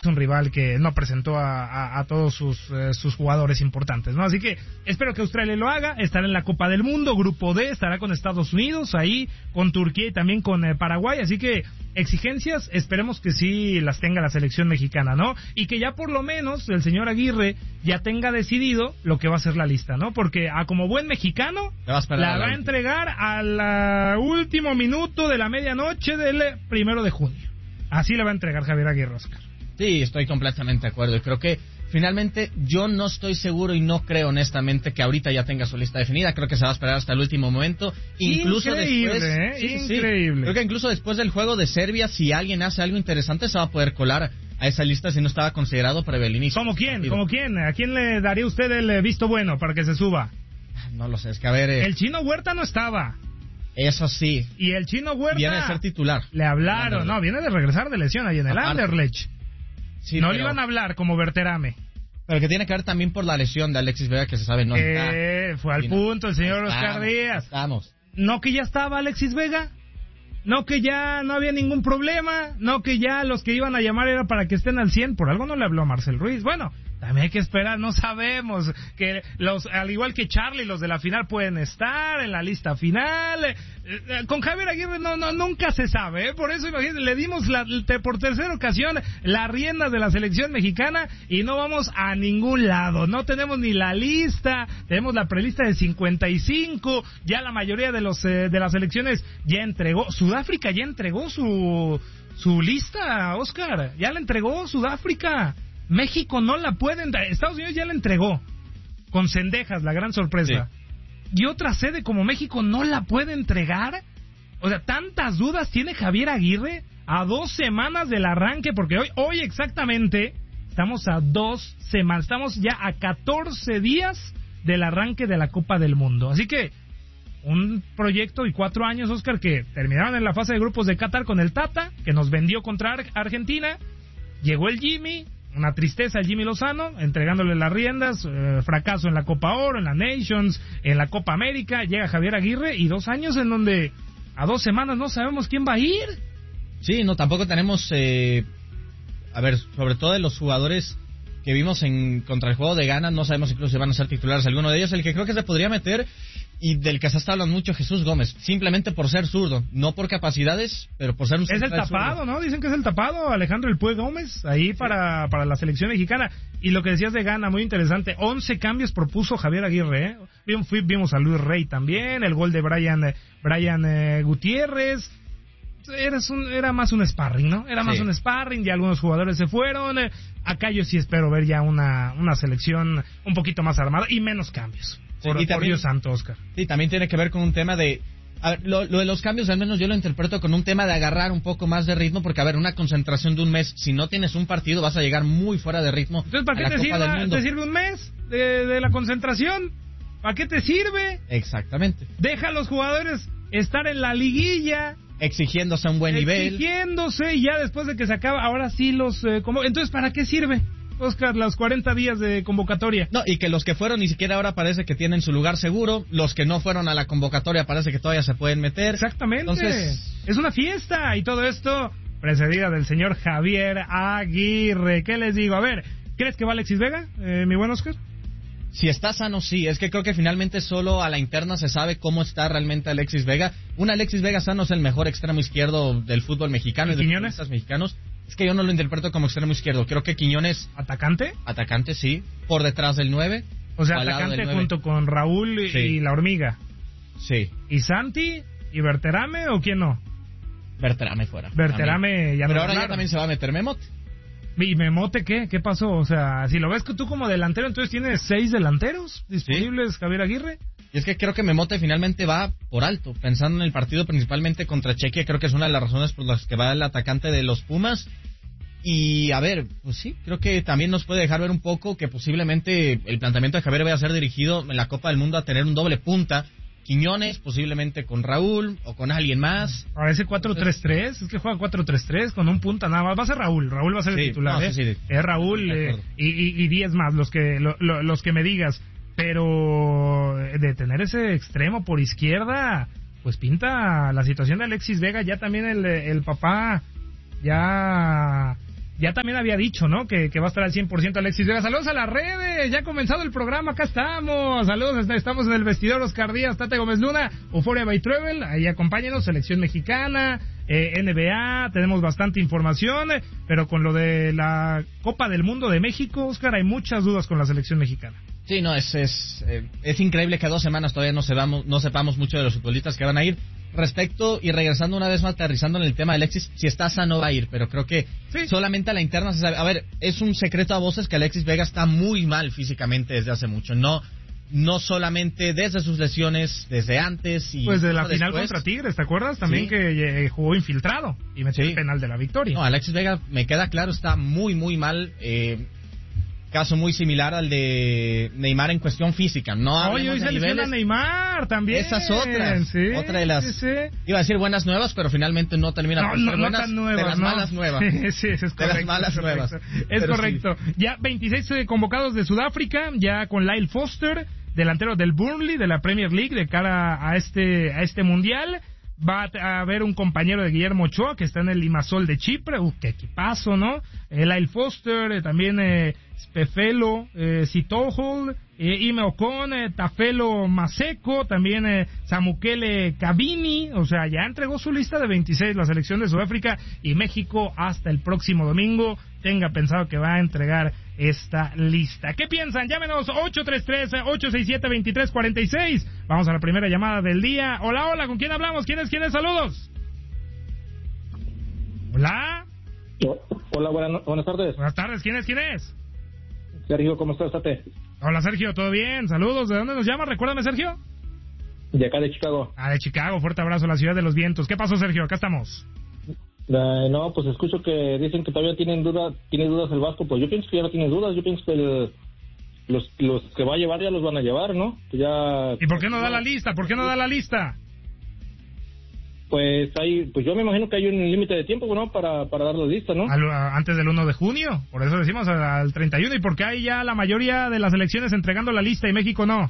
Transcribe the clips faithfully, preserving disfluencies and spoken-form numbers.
un rival que no presentó a, a, a todos sus, eh, sus jugadores importantes, ¿no? Así que espero que Australia lo haga, estará en la Copa del Mundo, Grupo D, estará con Estados Unidos, ahí con Turquía y también con eh, Paraguay, así que exigencias, esperemos que sí las tenga la selección mexicana, ¿no? Y que ya por lo menos el señor Aguirre ya tenga decidido lo que va a ser la lista, ¿no? Porque a como buen mexicano va a la va a entregar al último minuto de la medianoche del primero de junio. Así la va a entregar Javier Aguirre, Oscar. Sí, estoy completamente de acuerdo y creo que finalmente yo no estoy seguro y no creo honestamente que ahorita ya tenga su lista definida, creo que se va a esperar hasta el último momento, incluso increíble, después, ¿eh? sí, Increíble. Sí. Creo que incluso después del juego de Serbia, si alguien hace algo interesante se va a poder colar a esa lista si no estaba considerado previo al inicio. ¿Cómo quién? ¿Cómo quién? ¿A quién le daría usted el visto bueno para que se suba? No lo sé, es que a ver... Eh... El Chino Huerta no estaba. Eso sí. Y el Chino Huerta... Viene a ser titular. Le hablaron, no, viene de regresar de lesión ahí en el Aparte. Anderlecht. Sí, no pero... le iban a hablar como Berterame. Pero que tiene que ver también por la lesión de Alexis Vega, que se sabe no está. Eh, fue al punto el señor estamos, Oscar Díaz. Estamos. ¿No que ya estaba Alexis Vega? ¿No que ya no había ningún problema? ¿No que ya los que iban a llamar era para que estén al cien? Por algo no le habló a Marcel Ruiz. Bueno, también hay que esperar, no sabemos. Que los, al igual que Charlie, los de la final pueden estar en la lista final. Eh, eh, con Javier Aguirre no, no, nunca se sabe, ¿eh? Por eso, imagínate, le dimos la, te, por tercera ocasión las riendas de la selección mexicana y no vamos a ningún lado. No tenemos ni la lista, tenemos la prelista de cincuenta y cinco, ya la mayoría de los eh, de las selecciones ya entregó. Sudáfrica ya entregó su, su lista, Oscar. Ya la entregó Sudáfrica. México no la pueden dar. Estados Unidos ya la entregó. Con Cendejas, la gran sorpresa. Sí. Y otra sede como México no la puede entregar. O sea, tantas dudas tiene Javier Aguirre a dos semanas del arranque. Porque hoy, hoy exactamente estamos a dos semanas. Estamos ya a catorce días del arranque de la Copa del Mundo. Así que un proyecto y cuatro años, Oscar, que terminaron en la fase de grupos de Qatar con el Tata, que nos vendió contra Argentina. Llegó el Jimmy. Una tristeza al Jimmy Lozano, entregándole las riendas, eh, fracaso en la Copa Oro, en la Nations, en la Copa América, llega Javier Aguirre y dos años en donde a dos semanas no sabemos quién va a ir. Sí, no, tampoco tenemos, eh, a ver, sobre todo de los jugadores que vimos en contra el juego de Ghana, no sabemos incluso si van a ser titulares alguno de ellos. El que creo que se podría meter y del que se está hablando mucho, Jesús Gómez, simplemente por ser zurdo, no por capacidades, pero por ser un es el tapado, zurdo. ¿no? Dicen que es el tapado, Alejandro El Pue Gómez, ahí sí. para, para la selección mexicana. Y lo que decías de Ghana, muy interesante, once cambios propuso Javier Aguirre, ¿eh? Vimos, vimos a Luis Rey también, el gol de Brian, Brian eh, Gutiérrez. Era, un, era más un sparring, ¿no? Era más sí. un sparring, ya algunos jugadores se fueron. Eh, acá yo sí espero ver ya una, una selección un poquito más armada y menos cambios. Sí, por, y también, por Dios santo, Oscar. Sí, también tiene que ver con un tema de... A ver, lo, lo de los cambios, al menos yo lo interpreto con un tema de agarrar un poco más de ritmo, porque, a ver, una concentración de un mes, si no tienes un partido, vas a llegar muy fuera de ritmo. Entonces, ¿para qué te sirve, te sirve un mes de, de la concentración? ¿Para qué te sirve? Exactamente. Deja a los jugadores estar en la liguilla... Exigiéndose a un buen exigiéndose, nivel. Exigiéndose, y ya después de que se acaba, ahora sí los... Eh, como, entonces, ¿para qué sirve, Oscar, los cuarenta días de convocatoria? No, y que los que fueron ni siquiera ahora parece que tienen su lugar seguro. Los que no fueron a la convocatoria parece que todavía se pueden meter. Exactamente. Entonces, es una fiesta y todo esto precedida del señor Javier Aguirre. ¿Qué les digo? A ver, ¿crees que va Alexis Vega, eh, mi buen Oscar? Si está sano, sí. Es que creo que finalmente solo a la interna se sabe cómo está realmente Alexis Vega. Un Alexis Vega sano es el mejor extremo izquierdo del fútbol mexicano. ¿Y Quiñones? De los mexicanos. Es que yo no lo interpreto como extremo izquierdo. Creo que Quiñones... ¿Atacante? Atacante, sí. Por detrás del nueve. O sea, atacante junto con Raúl sí. y La Hormiga. Sí. ¿Y Santi? ¿Y Berterame o quién no? Berterame fuera. Berterame también. ya no. Pero ahora ya también se va a meter Memote. ¿Y Memote qué? ¿Qué pasó? O sea, si lo ves que tú como delantero, entonces tienes seis delanteros disponibles, ¿sí? Javier Aguirre. Y es que creo que Memote finalmente va por alto, pensando en el partido principalmente contra Chequia, creo que es una de las razones por las que va el atacante de los Pumas. Y a ver, pues sí, creo que también nos puede dejar ver un poco que posiblemente el planteamiento de Javier vaya a ser dirigido en la Copa del Mundo a tener un doble punta. Quiñones, posiblemente con Raúl o con alguien más. Parece cuatro tres tres, es que juega cuatro tres tres con un punta nada más. Va a ser Raúl, Raúl va a ser sí, el titular, no, ¿eh? sí, sí. Es Raúl eh, y, y, y diez más, los que lo, lo, los que me digas. Pero de tener ese extremo por izquierda, pues pinta la situación de Alexis Vega. Ya también el, el papá ya ya también había dicho, ¿no? Que, que va a estar al cien por ciento Alexis Vega. Saludos a las redes, ya ha comenzado el programa, acá estamos. Saludos, estamos en el vestidor, Oscar Díaz, Tate Gómez Luna, Euphoria by Travel, ahí acompáñenos, selección mexicana, eh, N B A, tenemos bastante información, pero con lo de la Copa del Mundo de México, Oscar, hay muchas dudas con la selección mexicana. Sí, no, es es, eh, es increíble que a dos semanas todavía no sepamos, no sepamos mucho de los futbolistas que van a ir. Respecto y regresando una vez más, aterrizando en el tema de Alexis, si está sano va a ir, pero creo que sí. Solamente a la interna se sabe. A ver, es un secreto a voces que Alexis Vega está muy mal físicamente desde hace mucho, no no solamente desde sus lesiones, desde antes y pues de la final después. Contra Tigres, ¿te acuerdas? También sí. que eh, jugó infiltrado y metió sí. el penal de la victoria. No, Alexis Vega, me queda claro, está muy muy mal. Eh, caso muy similar al de Neymar en cuestión física. No Oye, hoy se lesiona a Neymar también. Esas otras. Sí, otra de las. Sí, sí. Iba a decir buenas nuevas, pero finalmente no termina no, por no, ser no buenas. Tan nuevas, de las no. malas nuevas. Sí, sí, eso es correcto. De las malas es nuevas. Es correcto. Sí. Ya veintiséis convocados de Sudáfrica, ya con Lyle Foster, delantero del Burnley, de la Premier League, de cara a este, a este mundial. Va a haber un compañero de Guillermo Ochoa que está en el Limassol de Chipre. Uh, qué equipazo, ¿no? Eh, Lyle Foster, eh, también eh, Spefelo, eh, Sitohol, eh, Ime Ocon, eh, Tafelo Maseko, también eh, Samukele Kabini. O sea, ya entregó su lista de veintiséis la selección de Sudáfrica, y México hasta el próximo domingo tenga pensado que va a entregar esta lista. ¿Qué piensan? Llámenos ocho tres tres, ocho seis siete, dos tres cuatro seis. Vamos a la primera llamada del día. Hola, hola, ¿con quién hablamos? ¿Quién es? ¿Quién es? Saludos. Hola. Hola, buenas, buenas tardes. Buenas tardes, ¿quién es? ¿Quién es? Sergio, ¿cómo estás, Tate? Hola, Sergio, ¿todo bien? Saludos. ¿De dónde nos llamas? Recuérdame, Sergio. De acá, de Chicago. Ah, de Chicago. Fuerte abrazo a la ciudad de los vientos. ¿Qué pasó, Sergio? Acá estamos. Uh, no, pues escucho que dicen que todavía tienen dudas, tiene dudas el Vasco. Pues yo pienso que ya no tiene dudas. Yo pienso que el, los los que va a llevar ya los van a llevar, ¿no? Que ya. ¿Y por qué no da la lista? ¿Por qué no da la lista? Pues hay, pues yo me imagino que hay un límite de tiempo, ¿no? Para, para dar la lista, ¿no? Al, antes del uno de junio, por eso decimos al treinta y uno. ¿Y por qué hay ya la mayoría de las elecciones entregando la lista y México no?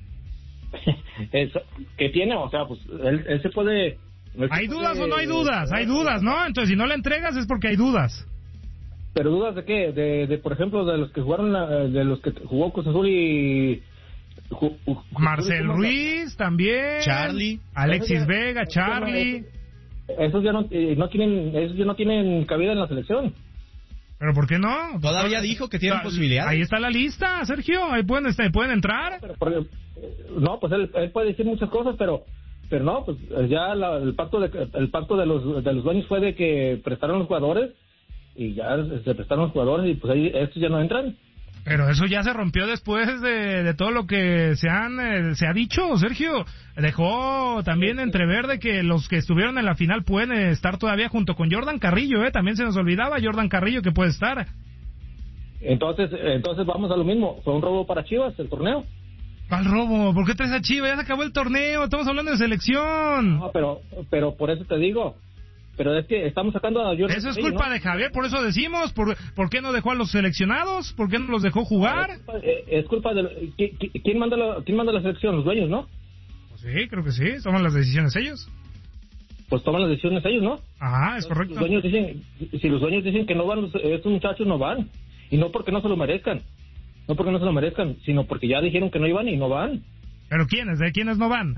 Eso, ¿qué tiene? O sea, pues él, él se puede... ¿Hay dudas o no hay dudas? Hay dudas, ¿no? Entonces, si no la entregas es porque hay dudas. ¿Pero dudas de qué? De, de por ejemplo, de los que jugaron, la, de los que jugó Cruz Azul y... Ju, ju, Marcel Ruiz también. Charlie. Alexis Vega, Charlie. Esos ya no, no tienen, esos ya no tienen cabida en la selección. ¿Pero por qué no? Todavía dijo que tienen posibilidades. Ahí está la lista, Sergio. Ahí pueden, este, pueden entrar. Pero, pero, no, pues él, él puede decir muchas cosas, pero... Pero no, pues ya la, el pacto de el pacto de los de los dueños fue de que prestaron los jugadores y ya se prestaron los jugadores y pues ahí estos ya no entran. Pero eso ya se rompió después de, de todo lo que se han eh, se ha dicho, Sergio. Dejó también entrever de que los que estuvieron en la final pueden estar todavía junto con Jordan Carrillo, eh. También se nos olvidaba Jordan Carrillo que puede estar. Entonces, entonces vamos a lo mismo. Fue un robo para Chivas el torneo. ¿Cuál robo? ¿Por qué traes a Chivas? Ya se acabó el torneo, estamos hablando de selección. No, pero pero por eso te digo. Pero es que estamos sacando a Jordan. Eso es culpa, ¿no?, de Javier, por eso decimos. ¿Por, ¿Por qué no dejó a los seleccionados? ¿Por qué no los dejó jugar? Es culpa, es culpa de... ¿Quién manda la, quién manda la selección? Los dueños, ¿no? Pues sí, creo que sí. Toman las decisiones ellos. Pues toman las decisiones ellos, ¿no? Ajá, es correcto. Los dueños dicen, si los dueños dicen que no van, estos muchachos no van. Y no porque no se lo merezcan. No porque no se lo merezcan, sino porque ya dijeron que no iban y no van. ¿Pero quiénes? ¿De quiénes no van?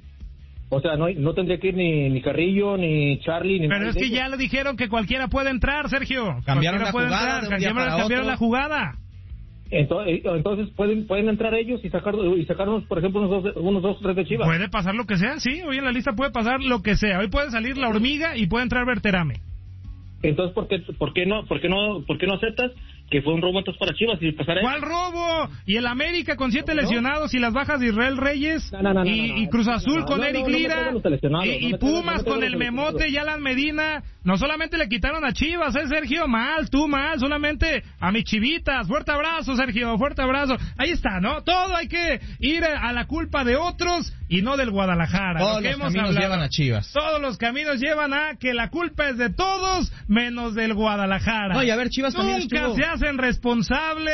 O sea, no, no tendría que ir ni, ni Carrillo, ni Charlie, ni... Pero es que ya le dijeron que cualquiera puede entrar, Sergio. Cambiaron la jugada. Entrar, cambiaron cambiaron la jugada. Entonces, entonces pueden pueden entrar ellos y sacar y sacarnos, por ejemplo, unos dos, unos dos o tres de Chivas. Puede pasar lo que sea, sí. Hoy en la lista puede pasar lo que sea. Hoy puede salir la hormiga y puede entrar Berterame. Entonces, ¿por qué, por qué no, por qué no, por qué no aceptas que fue un robo entonces para Chivas y pasar? ¿Cuál robo? Y el América con siete ¿No? lesionados y las bajas de Israel Reyes no, no, no, y, no, no, no, y Cruz Azul no, con no, Eric no, no, Lira no, no, no, y, y Pumas con el Memote y Alan Medina. No solamente le quitaron a Chivas, ¿eh, Sergio? Mal, tú mal, solamente a mis chivitas. Fuerte abrazo, Sergio, fuerte abrazo. Ahí está, ¿no? Todo hay que ir a la culpa de otros y no del Guadalajara. Todos los caminos hablado. llevan a Chivas. Todos los caminos llevan a que la culpa es de todos menos del Guadalajara. No, y a ver, Chivas Nunca también estuvo... se hacen responsables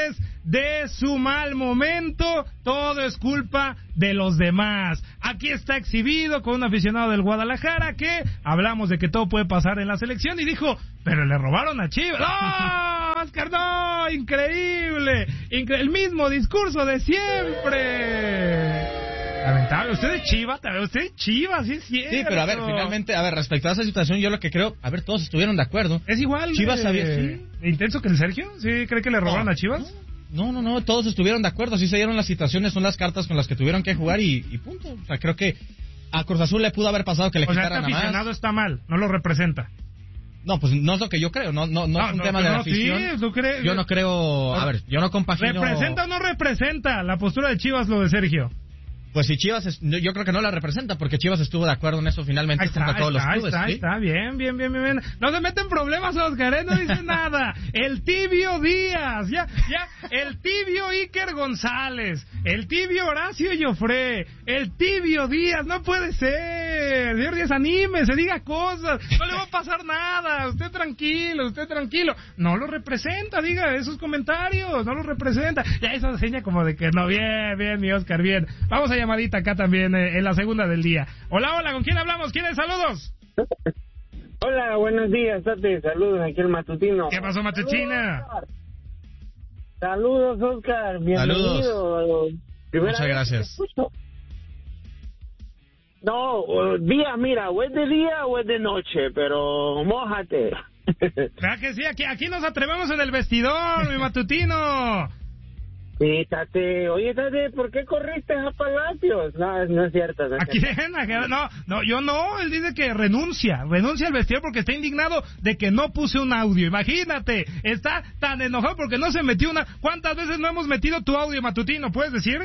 de su mal momento, todo es culpa de los demás. Aquí está exhibido con un aficionado del Guadalajara que hablamos de que todo puede pasar en la selección y dijo, pero le robaron a Chivas. ¡No, Oscar, no! ¡Increíble! Incre- el mismo discurso de siempre. Lamentable, usted es Chivas, usted es Chivas, sí es cierto. Sí, pero a ver, finalmente, a ver, respecto a esa situación, yo lo que creo, a ver, todos estuvieron de acuerdo. Es igual Chivas de, sabía, sí. de intenso que el Sergio, ¿sí cree que le robaron no, a Chivas? No, no, no, todos estuvieron de acuerdo, así se dieron las situaciones, son las cartas con las que tuvieron que jugar y, y punto. O sea, creo que a Cruz Azul le pudo haber pasado que le o sea, quitaran este a más. aficionado está mal, no lo representa. No, pues no es lo que yo creo, no no no, no es un no, tema de la no, afición. Sí, ¿tú crees? Yo no creo, a ver, yo no compagino. ¿Representa o no representa la postura de Chivas lo de Sergio? Pues si Chivas, es, yo creo que no la representa, porque Chivas estuvo de acuerdo en eso finalmente está, junto a todos está, los clubes. Está, ¿sí? está, bien, bien, bien, bien, bien. No se meten problemas, Oscar, ¿eh? No dice nada. El tibio Díaz, ya, ya, el tibio Iker González, el tibio Horacio Joffre, el tibio Díaz, no puede ser. Señor Díaz, anímese, diga cosas, no le va a pasar nada, usted tranquilo, usted tranquilo. No lo representa, diga esos comentarios, no lo representa. Ya esa seña como de que no, bien, bien, mi Oscar, bien. Vamos a llamadita acá también eh, en la segunda del día. Hola, hola, ¿con quién hablamos? ¿Quiénes? Saludos. Hola, buenos días, Tati. Saludos aquí el matutino. ¿Qué pasó, Matuchina? Saludos, Oscar. Bienvenido. Saludos. Muchas gracias. No, día, mira, o es de día o es de noche, pero mójate. ¿Verdad que sí? Aquí, aquí nos atrevemos en el vestidor, mi matutino. Sí, Tate, oye, Tate, ¿por qué corriste a Palacios? No, no es cierto. No es ¿A quién? cierto. ¿A quién? No, no, yo no. Él dice que renuncia, renuncia al vestidor porque está indignado de que no puse un audio. Imagínate, está tan enojado porque no se metió una. ¿Cuántas veces no hemos metido tu audio, matutino? ¿Puedes decir?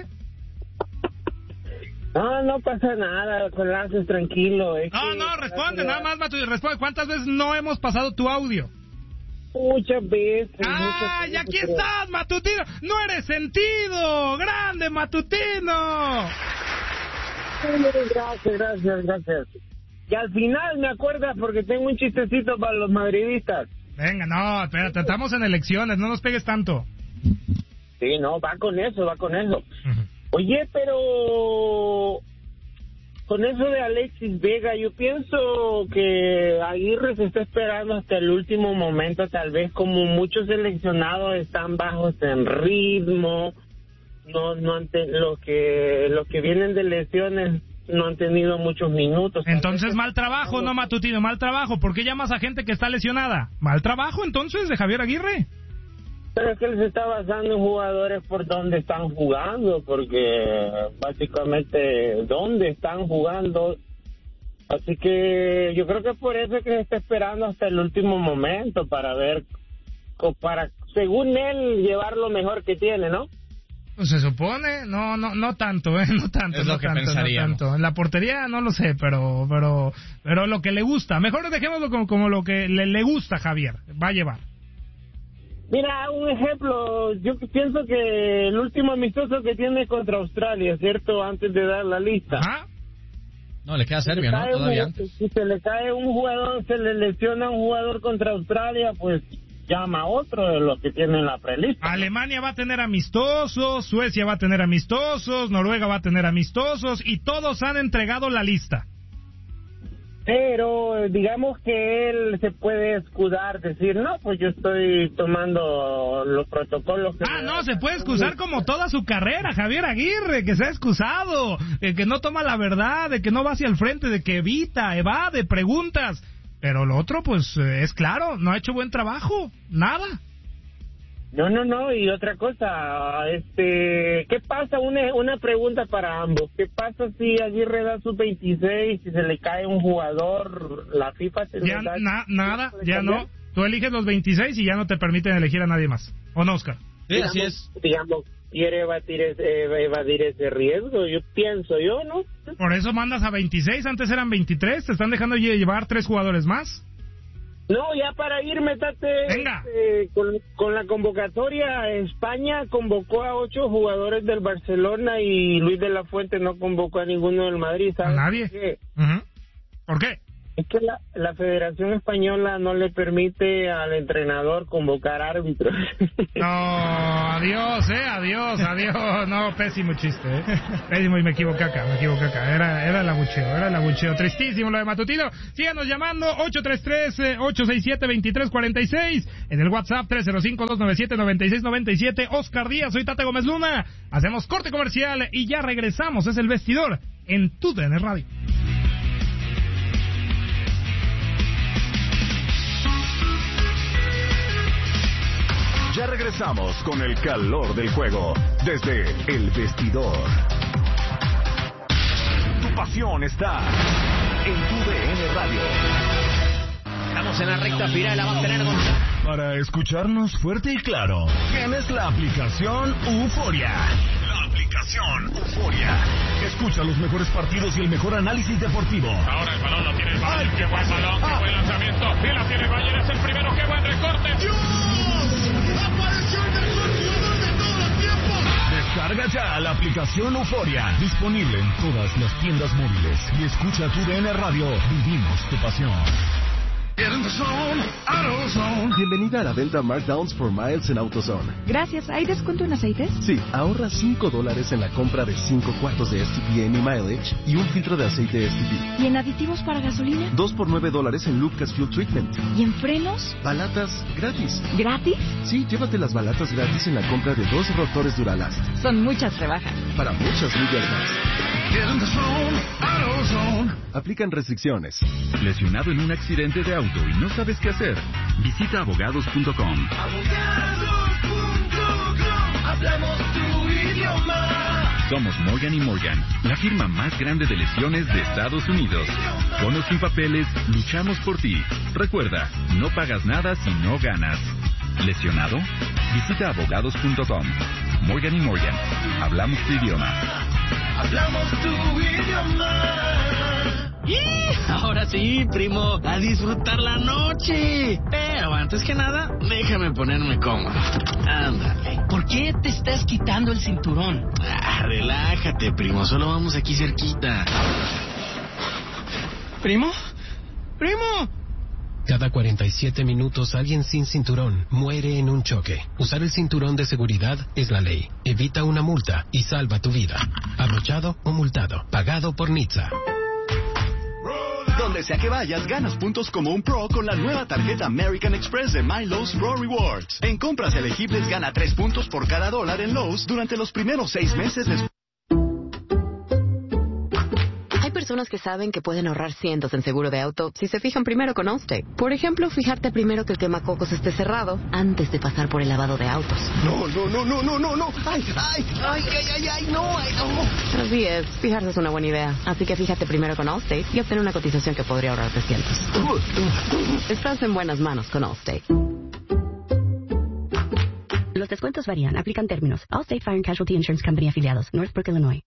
No, no pasa nada, Palacios, tranquilo. Es No, que no, responde, Palacios- nada más, matutino, responde. ¿Cuántas veces no hemos pasado tu audio? Muchas veces. ¡Ah, muchas y aquí veces, pero- estás, matutino! ¡No eres sentido! ¡Grande, matutino! Gracias, gracias, gracias. Y al final me acuerdas porque tengo un chistecito para los madridistas. Venga, no, espérate, estamos en elecciones, no nos pegues tanto. Sí, no, va con eso, va con eso. Ujú. Oye, pero con eso de Alexis Vega, yo pienso que Aguirre se está esperando hasta el último momento, tal vez como muchos seleccionados están bajos en ritmo, no, no han te- los que los que vienen de lesiones no han tenido muchos minutos. Tal Entonces, vez- mal trabajo, no, matutino, mal trabajo. ¿Por qué llamas a gente que está lesionada? ¿Mal trabajo, entonces, de Javier Aguirre? Pero es que él se está basando en jugadores por donde están jugando, porque básicamente dónde están jugando. Así que yo creo que por eso es que se está esperando hasta el último momento para ver, o para, según él, llevar lo mejor que tiene, ¿no? Pues se supone, no, no, no tanto, eh, no tanto, Es no lo que tanto, no pensaríamos. tanto. En la portería no lo sé, pero, pero, pero lo que le gusta, mejor dejémoslo como, como lo que le, le gusta a Javier, va a llevar. Mira, un ejemplo, yo pienso que el último amistoso que tiene contra Australia, ¿cierto? Antes de dar la lista. Ajá. No, le queda Se Serbia, le ¿no? cae Todavía un- antes. Si se le cae un jugador, se le lesiona un jugador contra Australia, pues llama a otro de los que tienen la prelista. Alemania va a tener amistosos, Suecia va a tener amistosos, Noruega va a tener amistosos y todos han entregado la lista. Pero eh, digamos que él se puede escudar, decir, no, pues yo estoy tomando los protocolos. que Ah, me no, da- se puede excusar como toda su carrera, Javier Aguirre, que se ha excusado, de que no toma la verdad, de que no va hacia el frente, de que evita, evade preguntas. Pero lo otro, pues, eh, es claro, no ha hecho buen trabajo, nada. No, no, no, y otra cosa, este, ¿qué pasa? Una, una pregunta para ambos. ¿Qué pasa si Aguirre da su veintiséis, si se le cae un jugador, la FIFA te Ya le da- na- nada, puede ya cambiar? no. Tú eliges los veintiséis y ya no te permiten elegir a nadie más. ¿O no, Oscar? Sí, así Digamos- es. Digamos, quiere evadir ese, evadir ese riesgo, yo pienso yo, ¿no? Por eso mandas a veintiséis, antes eran veintitrés, te están dejando lle- llevar tres jugadores más. No, ya para irme, Tate, Venga. este, con, con la convocatoria, España convocó a ocho jugadores del Barcelona y Luis de la Fuente no convocó a ninguno del Madrid, A ¿sabes nadie. por qué? Ujú. ¿Por qué? Es que la, la Federación Española no le permite al entrenador convocar árbitros. No, adiós, eh, adiós, adiós. No, pésimo chiste, eh. Pésimo y me equivoqué acá, me equivoqué acá. Era, era el abucheo, era el abucheo. Tristísimo lo de Matutino. Síganos llamando ocho tres tres, ocho seis siete, dos tres cuatro seis. En el WhatsApp tres cero cinco, dos nueve siete, nueve seis nueve siete. Oscar Díaz, soy Tate Gómez Luna. Hacemos corte comercial y ya regresamos. Es El Vestidor en tu D N Radio. Ya regresamos con el calor del juego desde El Vestidor. Tu pasión está en tu D N Radio. Estamos en la recta final, la va a tener Gonzalo. Para escucharnos fuerte y claro, tienes la aplicación Euforia. La aplicación Euforia. Escucha los mejores partidos y el mejor análisis deportivo. Ahora el balón lo tiene el Bayern. Qué buen balón, qué buen lanzamiento. Y la tiene el Bayern, es el primero. Qué buen recorte. ¡Dios! ¡Apareció el mejor jugador de todos los tiempos! Descarga ya la aplicación Euforia. Disponible en todas las tiendas móviles. Y escucha tu D N Radio. Vivimos tu pasión. Bienvenida a la venta Markdowns for Miles en AutoZone. Gracias. ¿Hay descuento en aceites? Sí, ahorra cinco dólares en la compra de cinco cuartos de S T P Amy Mileage y un filtro de aceite S T P. ¿Y en aditivos para gasolina? dos por nueve dólares en Lucas Fuel Treatment. ¿Y en frenos? Balatas gratis. ¿Gratis? Sí, llévate las balatas gratis en la compra de dos rotores Duralast. Son muchas rebajas. Para muchas millas más. Aplican restricciones. ¿Lesionado en un accidente de auto y no sabes qué hacer? Visita abogados punto com. Abogados punto com. Hablamos tu idioma. Somos Morgan y Morgan, la firma más grande de lesiones de Estados Unidos. Con o sin papeles, luchamos por ti. Recuerda, no pagas nada si no ganas. ¿Lesionado? Visita abogados punto com. Morgan y Morgan, hablamos tu idioma. Hablamos tu idioma. ¡Y! Ahora sí, primo, a disfrutar la noche. Pero antes que nada, déjame ponerme cómodo. Ándale. ¿Por qué te estás quitando el cinturón? Ah, relájate, primo, solo vamos aquí cerquita. ¿Primo? ¡Primo! Cada cuarenta y siete minutos alguien sin cinturón muere en un choque. Usar el cinturón de seguridad es la ley. Evita una multa y salva tu vida. Abrochado o multado. Pagado por Nizza. Donde sea que vayas, ganas puntos como un pro con la nueva tarjeta American Express de My Lowe's Pro Rewards. En compras elegibles gana tres puntos por cada dólar en Lowe's durante los primeros seis meses de... Hay personas que saben que pueden ahorrar cientos en seguro de auto si se fijan primero con Allstate. Por ejemplo, fijarte primero que el quemacocos esté cerrado antes de pasar por el lavado de autos. No, no, no, no, no, no, no. Ay, ay, ay, ay, ay, ay, no, ay, no. Así es, fijarse es una buena idea. Así que fíjate primero con Allstate y obtener una cotización que podría ahorrarte cientos. Estás en buenas manos con Allstate. Los descuentos varían. Aplican términos. Allstate Fire and Casualty Insurance Company afiliados. Northbrook, Illinois.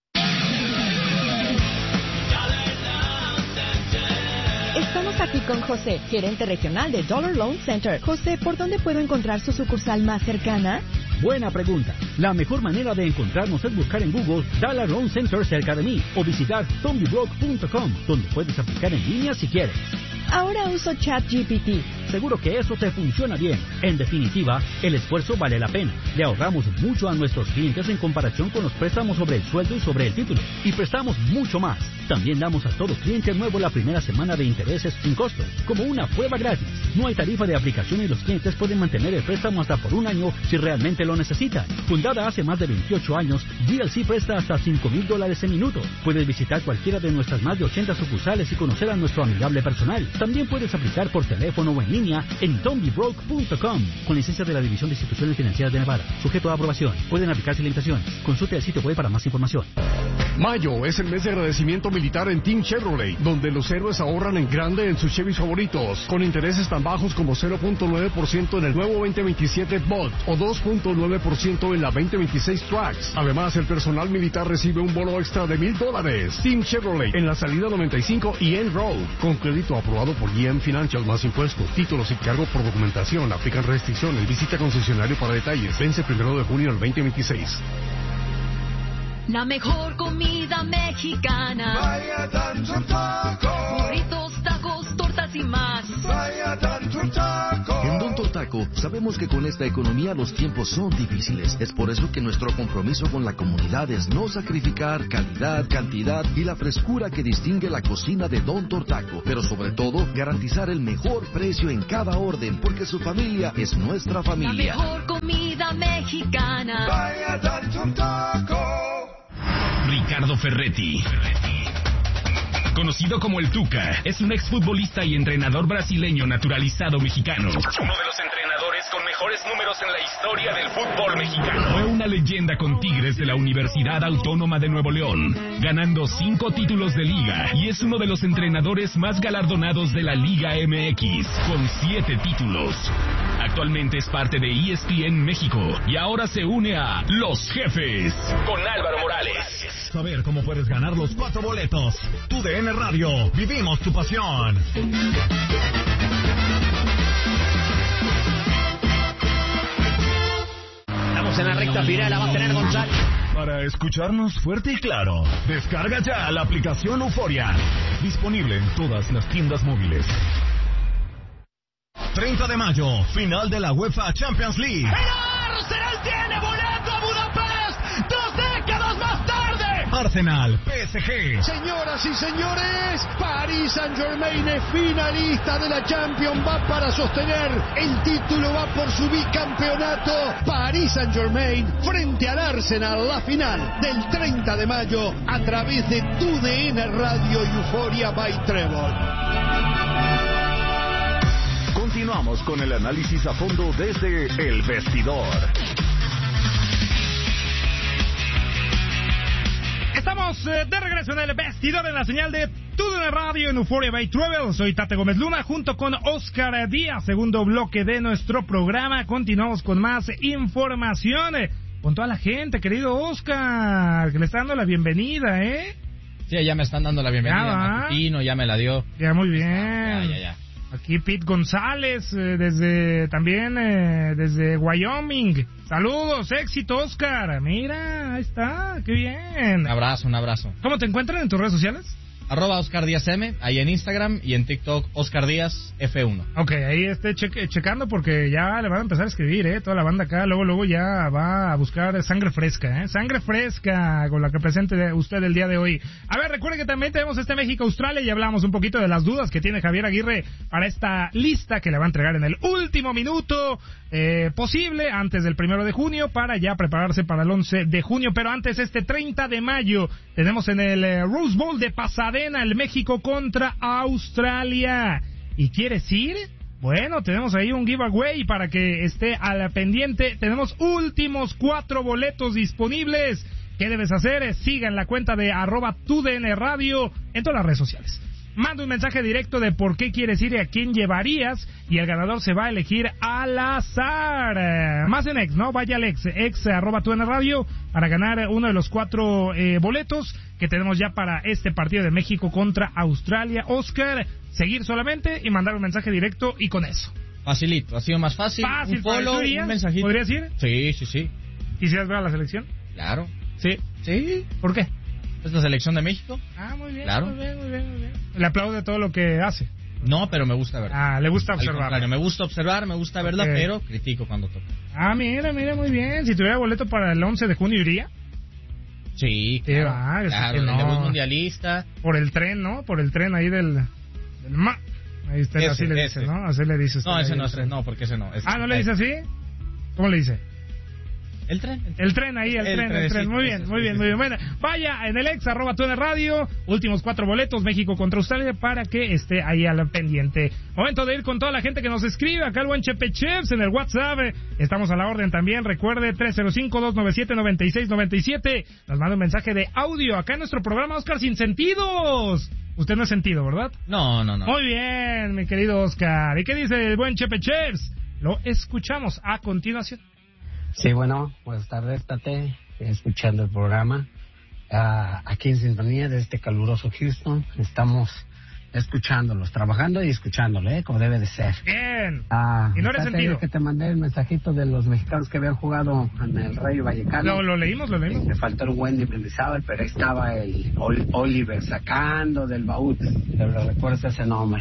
Estamos aquí con José, gerente regional de Dollar Loan Center. José, ¿por dónde puedo encontrar su sucursal más cercana? Buena pregunta. La mejor manera de encontrarnos es buscar en Google Dollar Loan Center cerca de mí o visitar tommy brock punto com, donde puedes aplicar en línea si quieres. Ahora uso ChatGPT. Seguro que eso te funciona bien. En definitiva, el esfuerzo vale la pena. Le ahorramos mucho a nuestros clientes en comparación con los préstamos sobre el sueldo y sobre el título. Y prestamos mucho más. También damos a todo cliente nuevo la primera semana de intereses sin costo, como una prueba gratis. No hay tarifa de aplicación y los clientes pueden mantener el préstamo hasta por un año si realmente lo necesitan. Fundada hace más de veintiocho años, D L C presta hasta cinco mil dólares en minuto. Puedes visitar cualquiera de nuestras más de ochenta sucursales y conocer a nuestro amigable personal. También puedes aplicar por teléfono o en línea en tommy brock punto com, con licencia de la División de Instituciones Financieras de Nevada. Sujeto a aprobación. Pueden aplicarse limitaciones. Consulte el sitio web para más información. Mayo es el mes de agradecimiento militar en Team Chevrolet, donde los héroes ahorran en grande en sus Chevys favoritos, con intereses tan bajos como cero punto nueve por ciento en el nuevo veinte veintisiete Bolt o dos punto nueve por ciento en la veinte veintiséis Trax. Además, el personal militar recibe un bono extra de mil dólares. Team Chevrolet en la salida noventa y cinco y End Road, con crédito aprobado por G M Financial más impuestos, títulos y cargo por documentación. Aplican restricciones. Visita concesionario para detalles. Vence primero de junio del veinte veintiséis. La mejor comida mexicana. Vaya tanto taco. Burritos, tacos, tortillas. más y más. Vaya Don Tortaco. En Don Tortaco sabemos que con esta economía los tiempos son difíciles. Es por eso que nuestro compromiso con la comunidad es no sacrificar calidad, cantidad y la frescura que distingue la cocina de Don Tortaco. Pero sobre todo, garantizar el mejor precio en cada orden, porque su familia es nuestra familia. La mejor comida mexicana. Vaya Don Tortaco. Ricardo Ferretti, conocido como el Tuca, es un exfutbolista y entrenador brasileño naturalizado mexicano. Uno de los entrenadores con mejores números en la historia del fútbol mexicano. Fue una leyenda con Tigres de la Universidad Autónoma de Nuevo León, ganando cinco títulos de liga, y es uno de los entrenadores más galardonados de la Liga M X, con siete títulos. Actualmente es parte de E S P N México y ahora se une a Los Jefes con Álvaro Morales. Saber cómo puedes ganar los cuatro boletos. Tu D N Radio, vivimos tu pasión. Estamos en la recta final, la va a tener González. Para escucharnos fuerte y claro, descarga ya la aplicación Euforia. Disponible en todas las tiendas móviles. treinta de mayo, final de la UEFA Champions League. ¡El Arsenal tiene boleto a Budapest! ¡Dos décadas más tarde! Arsenal, P S G. Señoras y señores, Paris Saint-Germain es finalista de la Champions, va para sostener el título, va por su bicampeonato. Paris Saint-Germain frente al Arsenal, la final del treinta de mayo a través de tu D N Radio y Euphoria by Trevor. Continuamos con el análisis a fondo desde El Vestidor. Estamos eh, de regreso en El Vestidor en la señal de Tu D N Radio en Euphoria by Travel. Soy Tate Gómez Luna junto con Oscar Díaz. Segundo bloque de nuestro programa. Continuamos con más información eh, con toda la gente, querido Oscar, que le está dando la bienvenida, ¿eh? Sí, ya me están dando la bienvenida. Ya, Matutino, ya me la dio. Ya, muy bien. Ya, ya, ya. Aquí Pete González, eh, desde también eh, desde Wyoming. Saludos, éxito, Oscar. Mira, ahí está, qué bien. Un abrazo, un abrazo. ¿Cómo te encuentran en tus redes sociales? Arroba Oscar Díaz M, ahí en Instagram y en TikTok Oscar Díaz F uno. Ok, ahí esté che- checando porque ya le van a empezar a escribir, ¿eh? Toda la banda acá, luego luego ya va a buscar sangre fresca, ¿eh? Sangre fresca con la que presente usted el día de hoy. A ver, recuerde que también tenemos este México-Australia y hablamos un poquito de las dudas que tiene Javier Aguirre para esta lista que le va a entregar en el último minuto eh, posible, antes del primero de junio, para ya prepararse para el once de junio. Pero antes, este treinta de mayo, tenemos en el eh, Rose Bowl de Pasadena el México contra Australia. ¿Y quieres ir? Bueno, tenemos ahí un giveaway para que esté a la pendiente. Tenemos últimos cuatro boletos disponibles. ¿Qué debes hacer? Siga en la cuenta de arroba tu D N Radio en todas las redes sociales. Manda un mensaje directo de por qué quieres ir y a quién llevarías, y el ganador se va a elegir al azar. Más en ex, ¿no? Vaya al ex, ex arroba tu N Radio para ganar uno de los cuatro eh, boletos que tenemos ya para este partido de México contra Australia. Oscar, seguir solamente y mandar un mensaje directo y con eso. Facilito, ha sido más fácil. Fácil, un follow, un mensajito. ¿Podrías ir? Sí, sí, sí. ¿Quisieras ver a la selección? Claro. Sí. Sí. ¿Por qué? ¿Es la selección de México? Ah, muy bien, claro. muy bien, muy bien, muy bien. Le aplaude todo lo que hace. No, pero me gusta verla. Ah, le gusta observar. Claro, me gusta observar, me gusta verla, Okay. pero critico cuando toca. Ah, mira, mira, muy bien. Si tuviera boleto para el once de junio, ¿iría? Sí, Qué claro. va, eso claro, que el no. debut mundialista. Por el tren, ¿no? Por el tren ahí del... del ma... Ahí está, Ese, así le dice, ese. ¿no? Así le dice. No, usted ese ahí no, el ese, tren. no, porque ese no. Ese, Ah, ¿no le dice así? ¿Cómo le dice? El tren. El tren ahí, el, El tren, el tren. sí, Muy ese, bien, muy sí, bien, sí. muy bien. Bueno, vaya en el ex, arroba tu N Radio, últimos cuatro boletos, México contra Australia, para que esté ahí al pendiente. Momento de ir con toda la gente que nos escribe, acá el buen Chepe Chefs en el WhatsApp. Estamos a la orden también, recuerde, tres cero cinco, dos nueve siete, nueve seis nueve siete. Nos manda un mensaje de audio acá en nuestro programa, Oscar Sin Sentidos. Usted no es sentido, ¿verdad? No, no, no. Muy bien, mi querido Oscar. ¿Y qué dice el buen Chepe Chefs? Lo escuchamos a continuación. Sí, bueno, buenas tardes, Tate, escuchando el programa. Uh, aquí en sintonía de este caluroso Houston, estamos escuchándolos, trabajando y escuchándolo, ¿eh? Como debe de ser. Bien. Ah, y no eres sentido. que te mandé el mensajito de los mexicanos que habían jugado en el Rayo Vallecano. Lo, lo leímos, lo leímos. Me faltó el Wendy Mendizábal, pero ahí estaba el Ol- Oliver sacando del baúl. Pero recuerdas ese nombre.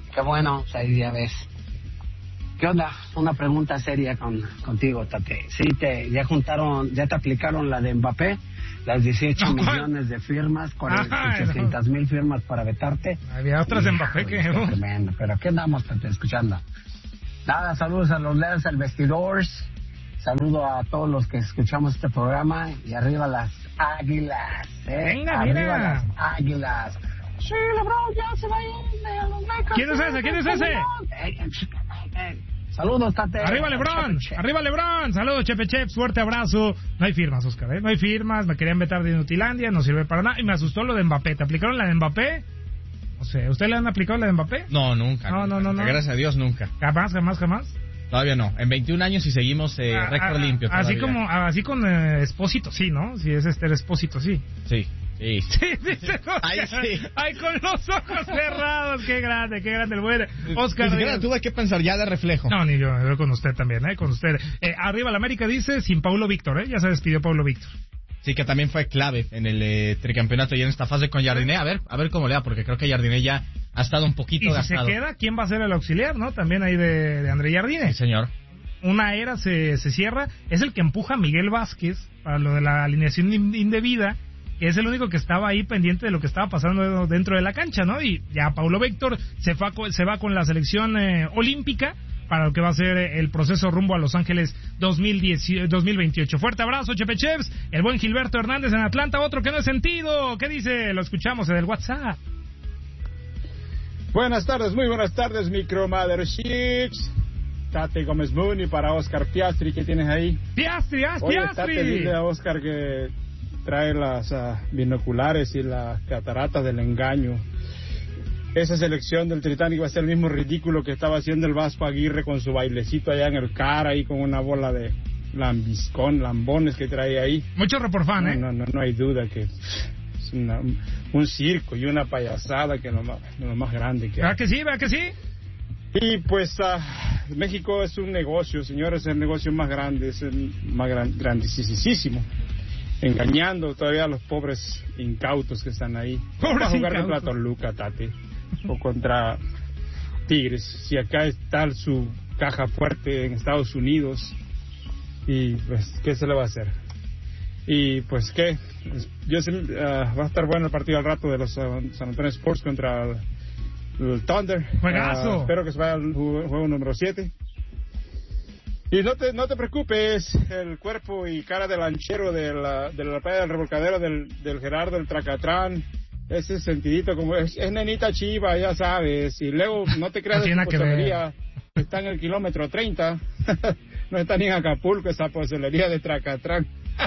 Qué bueno, pues ahí ya ves. ¿Qué onda? Una pregunta seria con, contigo, Tate. Sí, te, ya juntaron, ya te aplicaron la de Mbappé, las dieciocho no, millones de firmas, ochocientas mil firmas para vetarte. Había otras de Mbappé que... Qué tremendo, pero ¿qué andamos, Tate, escuchando? Nada, saludos a los leales al vestidores, saludo a todos los que escuchamos este programa, y arriba las águilas, ¿eh? Venga, arriba mira. las águilas. Sí, LeBron ya se va a ir de los Lakers. ¿Quién es ese? ¿Quién es ese? Saludos, Tate. Arriba LeBron, arriba LeBron. Saludos, Chepe Chef, fuerte abrazo. No hay firmas, Oscar, ¿eh? No hay firmas, me querían vetar de Inutilandia, no sirve para nada. Y me asustó lo de Mbappé. ¿Te aplicaron la de Mbappé? O sea, ¿usted le han aplicado la de Mbappé? No, nunca. No, no, no, no. Gracias a Dios, nunca. Jamás, jamás, jamás. Todavía no. En veintiún años y seguimos eh, Ah, récord ah, limpio. Así todavía. como, así con eh, Espósito, sí, ¿no? Si es este Espósito, sí. Sí, sí. Sí, dice Oscar. Ahí sí. Ay, con los ojos cerrados. Qué grande, qué grande el buen Oscar. Ni siquiera Díaz. tuve que pensar ya de reflejo. No, ni yo, yo con usted también, ¿eh? Con usted. Eh, arriba la América dice sin Paulo Víctor, ¿eh? Ya se despidió Paulo Víctor. Sí, que también fue clave en el eh, tricampeonato y en esta fase con Jardiné. A ver, a ver cómo le da, porque creo que Jardiné ya ha estado un poquito Y si gastado. se queda, ¿quién va a ser el auxiliar, no? También ahí de, de André Jardine. Sí, señor. Una era se, se cierra. Es el que empuja a Miguel Vázquez para lo de la alineación in- indebida. Que es el único que estaba ahí pendiente de lo que estaba pasando dentro de la cancha, ¿no? Y ya Paulo Víctor se, fa, se va con la selección eh, olímpica para lo que va a ser el proceso rumbo a Los Ángeles dos mil veintiocho. Fuerte abrazo, Chepe Chefs. El buen Gilberto Hernández en Atlanta, otro que no es sentido. ¿Qué dice? Lo escuchamos en el WhatsApp. Buenas tardes, muy buenas tardes, Micro Motherships. Tate Gómez Moon y para Oscar Piastri, ¿qué tienes ahí? Piastri, haz Oye, Piastri. Tate, dile a Oscar que trae las uh, binoculares y las cataratas del engaño. Esa selección del Titanic va a ser el mismo ridículo que estaba haciendo el Vasco Aguirre con su bailecito allá en el cara y con una bola de lambiscón, lambones que trae ahí. Mucho reporfan, ¿eh? No, no, no, no hay duda que es una, un circo y una payasada que es lo más, lo más grande que hay. ¿Verdad que sí? ¿Verdad que sí? Y pues uh, México es un negocio, señores, es el negocio más grande, es el más gran, grandísimo. Engañando todavía a los pobres incautos que están ahí. Pobres Va a jugar incautos. contra Toluca, Tate, o contra Tigres. Si acá está su caja fuerte en Estados Unidos, y pues, ¿qué se le va a hacer? Y pues, ¿qué? Yo sé, uh, va a estar bueno el partido al rato de los uh, San Antonio Sports contra el, el Thunder. ¡Juegazo! Uh, espero que se vaya al juego, juego número siete. Y no te, no te preocupes, el cuerpo y cara de lanchero de la, de la playa del revolcadero del, del Gerardo, el Tracatrán, ese sentidito como es, es nenita chiva, ya sabes, y luego no te creas No de tiene su nada que ver. pozelería, está en el kilómetro treinta, no está ni en Acapulco esa pozelería de Tracatrán.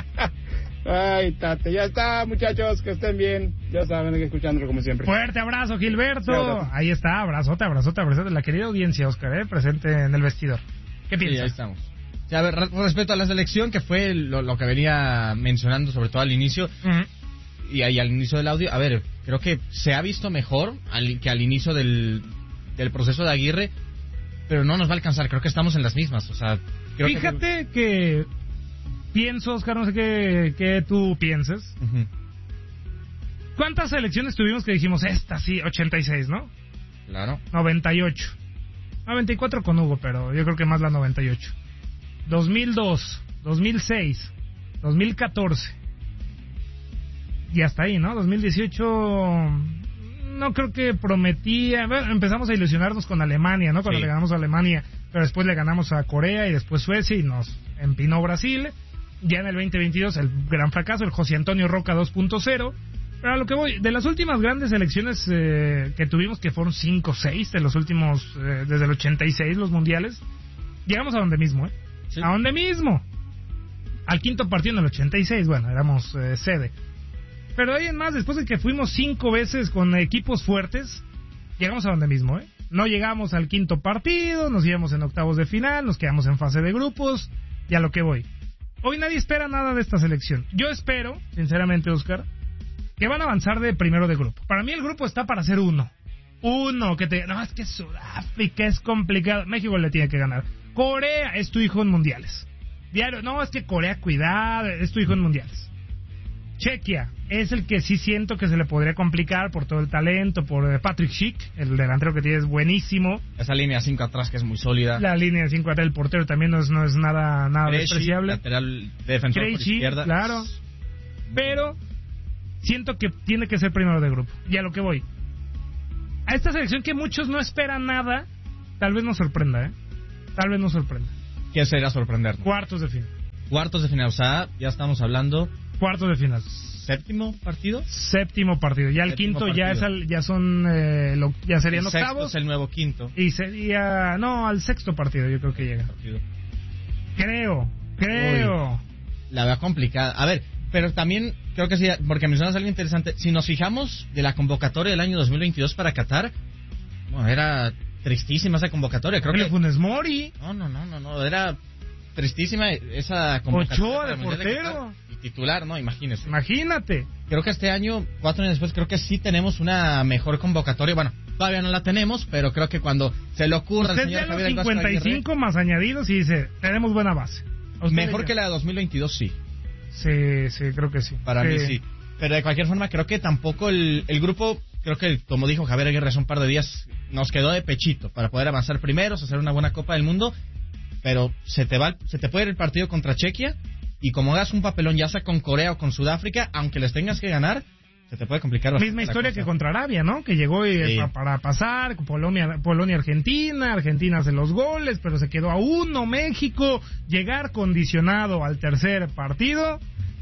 Ay, Tate, ya está, muchachos, que estén bien, ya saben, que escuchándolo como siempre. Fuerte abrazo, Gilberto. Sí, abrazo. Ahí está, abrazote, abrazote, abrazote. La querida audiencia, Oscar, ¿eh? Presente en el vestidor. ¿Qué Sí, ahí piensas? estamos. Sí, a ver, re- respecto a la selección, que fue lo, lo que venía mencionando, sobre todo al inicio, Ujú. y ahí al inicio del audio, a ver, creo que se ha visto mejor al, que al inicio del, del proceso de Aguirre, pero no nos va a alcanzar, creo que estamos en las mismas, o sea... Creo Fíjate que... pienso, Oscar, no sé qué, qué tú pienses. Que... Ujú. ¿Cuántas selecciones tuvimos que dijimos, esta sí, ochenta y seis, ¿no? Claro. noventa y ocho. noventa y cuatro con Hugo, pero yo creo que más la noventa y ocho. dos mil dos, dos mil seis, dos mil catorce. Y hasta ahí, ¿no? dos mil dieciocho no creo que prometía. Bueno, empezamos a ilusionarnos con Alemania, ¿no? Cuando Sí. le ganamos a Alemania, pero después le ganamos a Corea y después Suecia y nos empinó Brasil. Ya en el veinte veintidós el gran fracaso, el José Antonio Roca dos punto cero. Pero a lo que voy, de las últimas grandes elecciones eh, que tuvimos, que fueron cinco o seis, de los últimos, eh, desde el ochenta y seis, los mundiales, llegamos a donde mismo, ¿eh? Sí. A donde mismo. Al quinto partido en el ochenta y seis, bueno, éramos eh, sede. Pero de ahí en más, después de que fuimos cinco veces con equipos fuertes, llegamos a donde mismo, ¿eh? No llegamos al quinto partido, nos íbamos en octavos de final, nos quedamos en fase de grupos, y a lo que voy. Hoy nadie espera nada de esta selección. Yo espero, sinceramente, Oscar, que van a avanzar de primero de grupo. Para mí el grupo está para ser uno. Uno, que te... No, es que Sudáfrica es complicado. México le tiene que ganar. Corea es tu hijo en mundiales. Diario, no, es que Corea, cuidado, es tu hijo en mundiales. Chequia es el que sí siento que se le podría complicar por todo el talento, por Patrick Schick, el delantero que tiene es buenísimo. Esa línea cinco atrás que es muy sólida. La línea cinco atrás del portero también no es, no es nada, nada Krejci, despreciable. Lateral defensor por Krejci, izquierda. claro. Pero siento que tiene que ser primero de grupo. Y a lo que voy. A esta selección que muchos no esperan nada, tal vez nos sorprenda, ¿eh? Tal vez nos sorprenda. ¿Qué será sorprender? Cuartos de final. Cuartos de final, o sea, ya estamos hablando... Cuartos de final. ¿Séptimo partido? Séptimo partido. Ya el Séptimo quinto partido. ya es al, ya son eh, lo, ya serían el sexto octavos. es el nuevo quinto. Y sería no al sexto partido yo creo que llega. Partido. Creo, creo. Uy, la veo complicada. A ver, pero también creo que sí, porque mencionas algo interesante. Si nos fijamos de la convocatoria del año dos mil veintidós para Qatar, bueno, era tristísima esa convocatoria. Creo el que Funes Mori. No, no, no, no, no, era tristísima esa convocatoria. Ochoa de para el Mundial de Qatar. portero. Y titular, ¿no? Imagínese. Imagínate. Creo que este año, cuatro años después, creo que sí tenemos una mejor convocatoria. Bueno, todavía no la tenemos, pero creo que cuando se le ocurra al Usted señor ve los Javier El Vasco cincuenta y cinco Aguirre, más añadidos y dice, tenemos buena base. mejor que la de dos mil veintidós, sí. Sí, sí, creo que sí. Para sí. mí sí. Pero de cualquier forma, creo que tampoco el, el grupo, creo que como dijo Javier Aguirre hace un par de días, nos quedó de pechito para poder avanzar primeros, hacer una buena Copa del Mundo. Pero se te va, se te puede ir el partido contra Chequia y como hagas un papelón ya sea con Corea o con Sudáfrica, aunque les tengas que ganar, se te puede complicar bastante. Misma historia que contra Arabia, ¿no? Que llegó y, sí. pa, para pasar, Polonia, Polonia, Argentina, Argentina hace los goles, pero se quedó a uno, México, llegar condicionado al tercer partido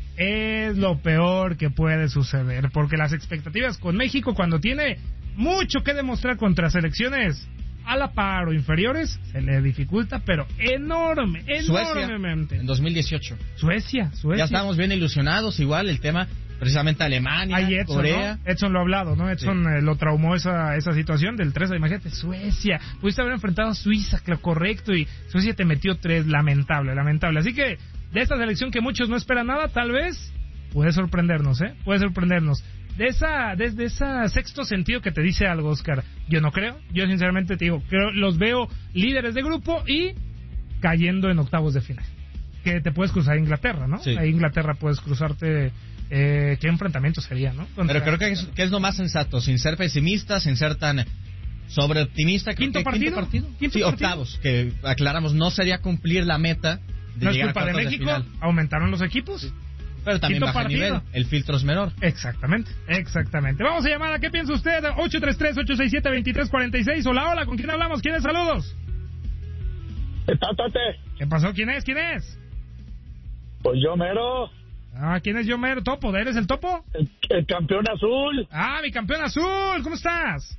es lo peor que puede suceder, porque las expectativas con México cuando tiene mucho que demostrar contra selecciones a la par o inferiores, se le dificulta, pero enorme, enormemente. Suecia, en dos mil dieciocho. Suecia, Suecia. Ya estábamos bien ilusionados, igual el tema, precisamente Alemania, Ahí Edson, Corea. ¿no? Edson lo ha hablado, ¿no? Edson sí. eh, lo traumó esa esa situación del tres, imagínate, Suecia. Pudiste haber enfrentado a Suiza, lo correcto, y Suecia te metió tres, lamentable, lamentable. Así que, de esta selección que muchos no esperan nada, tal vez puede sorprendernos, ¿eh? Puede sorprendernos. De esa, desde ese sexto sentido que te dice algo, Oscar, yo no creo, yo sinceramente te digo, creo, los veo líderes de grupo y cayendo en octavos de final. Que te puedes cruzar a Inglaterra, ¿no? Sí. A Inglaterra puedes cruzarte, eh, ¿qué enfrentamiento sería, no? Contra... Pero creo que es, que es lo más sensato, sin ser pesimista, sin ser tan sobreoptimista. Creo ¿Quinto, que partido? ¿Quinto partido? ¿Quinto sí, partido? octavos, que aclaramos, no sería cumplir la meta de no es llegar culpa a de cuartos México, de final. aumentaron los equipos. Sí. Pero también baja partido. nivel, el filtro es menor. Exactamente, exactamente. Vamos a llamar a ¿qué piensa usted? ocho tres tres, ocho seis siete, dos tres cuatro seis. Hola, hola, ¿con quién hablamos? ¿Quién es? Saludos. Tátate. ¿Qué pasó? ¿Quién es? ¿Quién es? Pues yo mero. Ah, ¿quién es yo mero? ¿Topo? ¿Eres el Topo? El, el campeón azul. Ah, mi campeón azul, ¿cómo estás?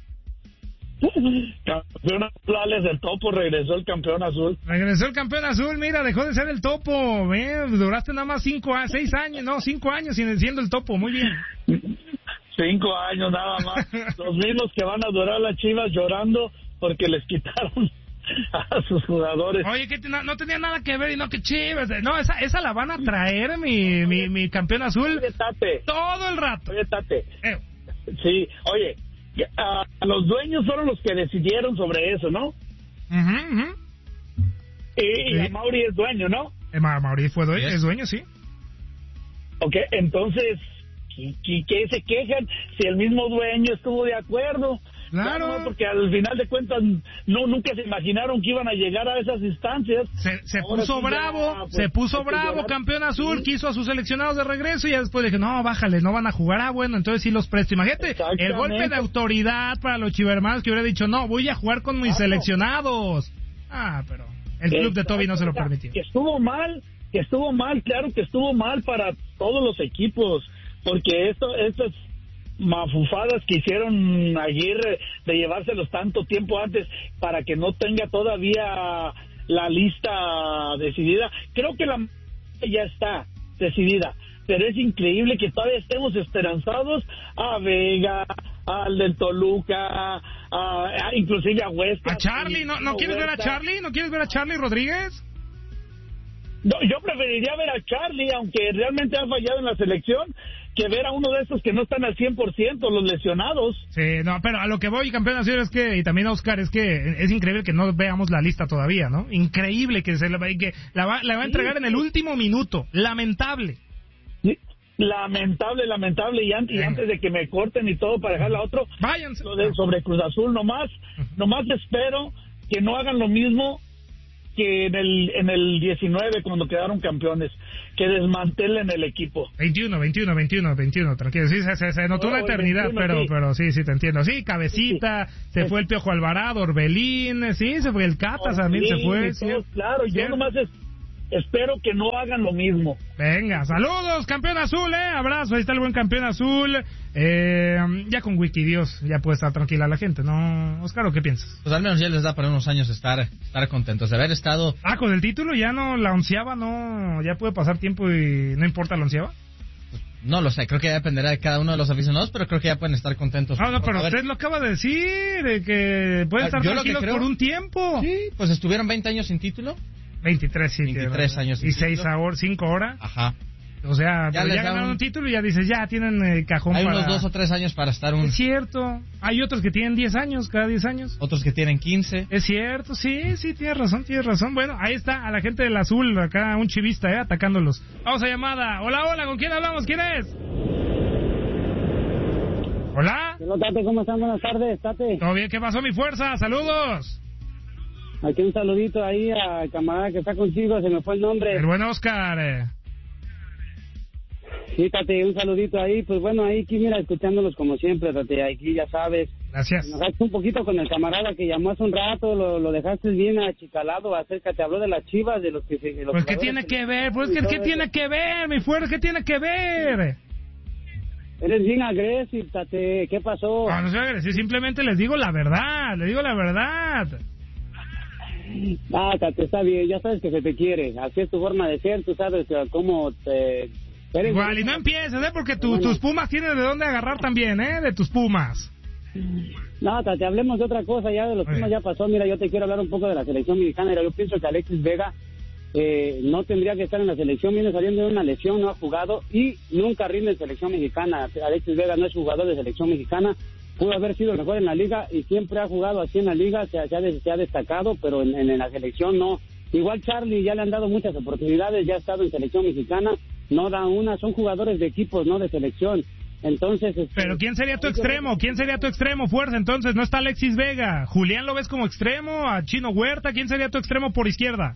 Campeón azul, Alex, el Topo, regresó el campeón azul. Regresó el campeón azul, mira, dejó de ser el Topo, eh, duraste nada más cinco, a seis años, no, cinco años siendo el Topo, muy bien. Cinco años nada más, los mismos que van a durar las Chivas llorando porque les quitaron a sus jugadores. Oye, que no, no tenía nada que ver y no que Chivas, no, esa, esa la van a traer mi, mi, mi campeón azul. Oye, Tate. Todo el rato. Oye, Tate. Eh. Sí, oye. Uh, los dueños fueron los que decidieron sobre eso, ¿no? Uh-huh, uh-huh. Y, y sí. Mauri es dueño, ¿no? Eh, Mauri fue dueño, es dueño, sí. Ok, entonces, ¿qué, qué, qué se quejan si el mismo dueño estuvo de acuerdo? Claro. No, porque al final de cuentas no nunca se imaginaron que iban a llegar a esas instancias. Se, se puso sí bravo, ya, pues, se puso bravo, llorar. campeón azul, Sí. quiso a sus seleccionados de regreso y ya después dije, no, bájale, no van a jugar. Ah, bueno, entonces sí los presto. Imagínate, el golpe de autoridad para los chivermanos que hubiera dicho, no, voy a jugar con mis Claro. seleccionados. Ah, pero el club de Toby no se lo O sea, permitió. Que estuvo mal, que estuvo mal, claro que estuvo mal para todos los equipos, porque esto, estas mafufadas que hicieron Aguirre de llevárselos tanto tiempo antes para que no tenga todavía la lista decidida, creo que la ya está decidida, pero es increíble que todavía estemos esperanzados a Vega, al del Toluca, a, a, inclusive a Huesca. ¿A Charlie? ¿No, no quieres ver a Charlie? ¿No quieres ver a Charlie Rodríguez? No, yo preferiría ver a Charlie, aunque realmente ha fallado en la selección, que ver a uno de estos que no están al cien por ciento, los lesionados. Sí, no, pero a lo que voy, campeón nacional, es que, y también a Oscar, es que es increíble que no veamos la lista todavía, ¿no? Increíble que se la, que la va, la va a entregar en el último minuto. Lamentable. Sí, Lamentable, lamentable, y antes, y antes de que me corten y todo para dejarla a otro, váyanse. Lo de, sobre Cruz Azul, nomás, nomás espero que no hagan lo mismo que en el en el diecinueve cuando quedaron campeones, que desmantelen el equipo. veintiuno, veintiuno, veintiuno, veintiuno, tranquilo, sí, se, se, se notó una eternidad, veintiuno, pero sí. pero sí, sí, te entiendo. Sí, Cabecita, sí, sí. se fue el Piojo Alvarado, Orbelín, sí, se fue el Cata, también se fue. Sí, claro, yo nomás es, espero que no hagan lo mismo. Venga, saludos, campeón azul, eh, abrazo, ahí está el buen campeón azul. Eh, ya con Wikidios ya puede estar tranquila la gente, ¿no, Oscar, o qué piensas? Pues al menos ya les da para unos años estar estar contentos de haber estado... Ah, con el título ya no, la onceava no, ya puede pasar tiempo y no importa la onceava. No lo sé, creo que ya dependerá de cada uno de los aficionados, pero creo que ya pueden estar contentos. Ah, no, pero usted lo acaba de decir, de que pueden estar tranquilos creo, por un tiempo. Sí, pues estuvieron veinte años sin título. veintitrés, sí. veintitrés años sin y seis ahora, cinco horas. Ajá. O sea, ya, ya ganaron un... un título y ya dices, ya tienen el cajón Hay para... unos dos o tres años para estar un... Es cierto. Hay otros que tienen diez años, cada diez años. Otros que tienen quince. Es cierto, sí, sí, tienes razón, tienes razón. Bueno, ahí está, a la gente del azul, acá un chivista, eh, atacándolos. Vamos a llamada. Hola, hola, ¿con quién hablamos? ¿Quién es? Hola. Hola, Tate, ¿cómo están? Buenas tardes, Tate. ¿Todo bien? ¿Qué pasó, mi fuerza? Saludos. Aquí un saludito ahí al camarada que está contigo, se me fue el nombre. El buen Oscar. Eh. Sí, Tate, un saludito ahí. Pues bueno, ahí, aquí, mira, escuchándolos como siempre, Tate, aquí ya sabes. Gracias. Nos dejaste un poquito con el camarada que llamó hace un rato, lo, lo dejaste bien achicalado acerca, te habló de las Chivas, de los que... De los pues, ¿qué tiene que ver? Pues, ¿qué, ¿qué tiene que ver, mi fuerza? ¿Qué tiene que ver? Eres bien agresivo, Tate, ¿qué pasó? No, no soy agresivo, simplemente les digo la verdad, les digo la verdad. Ah, Tate, está bien, ya sabes que se te quiere, así es tu forma de ser, tú sabes cómo te... Eres igual, y no empieces, ¿eh? Porque tu, bueno. tus Pumas tienen de dónde agarrar también, ¿eh? De tus Pumas. No, Tate, hablemos de otra cosa, ya de los Pumas ya pasó, mira, yo te quiero hablar un poco de la selección mexicana, yo pienso que Alexis Vega eh, no tendría que estar en la selección, viene saliendo de una lesión, no ha jugado y nunca rinde en selección mexicana. Alexis Vega no es jugador de selección mexicana, pudo haber sido el mejor en la liga y siempre ha jugado así en la liga, se ha, se ha, se ha destacado, pero en, en, en la selección no. Igual Charlie ya le han dado muchas oportunidades, ya ha estado en selección mexicana, no da una, son jugadores de equipos, no de selección. Entonces, este, pero ¿quién sería tu extremo? ¿Quién sería tu extremo, fuerza? Entonces, no está Alexis Vega. ¿Julián lo ves como extremo? ¿A Chino Huerta? ¿Quién sería tu extremo por izquierda?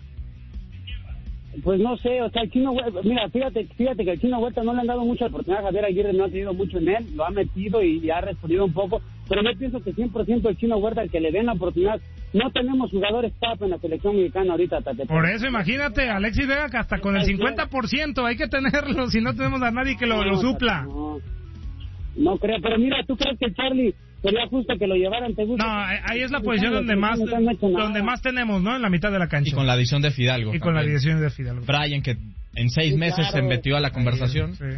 Pues no sé, o sea, el Chino Huerta, mira, fíjate, fíjate que el Chino Huerta no le han dado mucha oportunidad, Javier Aguirre no ha tenido mucho en él, lo ha metido y, y ha respondido un poco, pero yo pienso que cien por ciento el Chino Huerta, el que le den la oportunidad, no tenemos jugadores top en la selección mexicana ahorita, Tate. Por eso, imagínate, Alexis Vega que hasta con el cincuenta por ciento hay que tenerlo, si no tenemos a nadie que lo, no, lo supla. No, no creo, pero mira, ¿tú crees que Charlie sería justo que lo llevaran? ¿Te gusta? No, ahí es la posición donde más donde más tenemos, ¿no? En la mitad de la cancha. Y con la adición de Fidalgo. Y con también. la adición de Fidalgo. Brian, que en seis sí, meses claro. se metió a la conversación. Sí.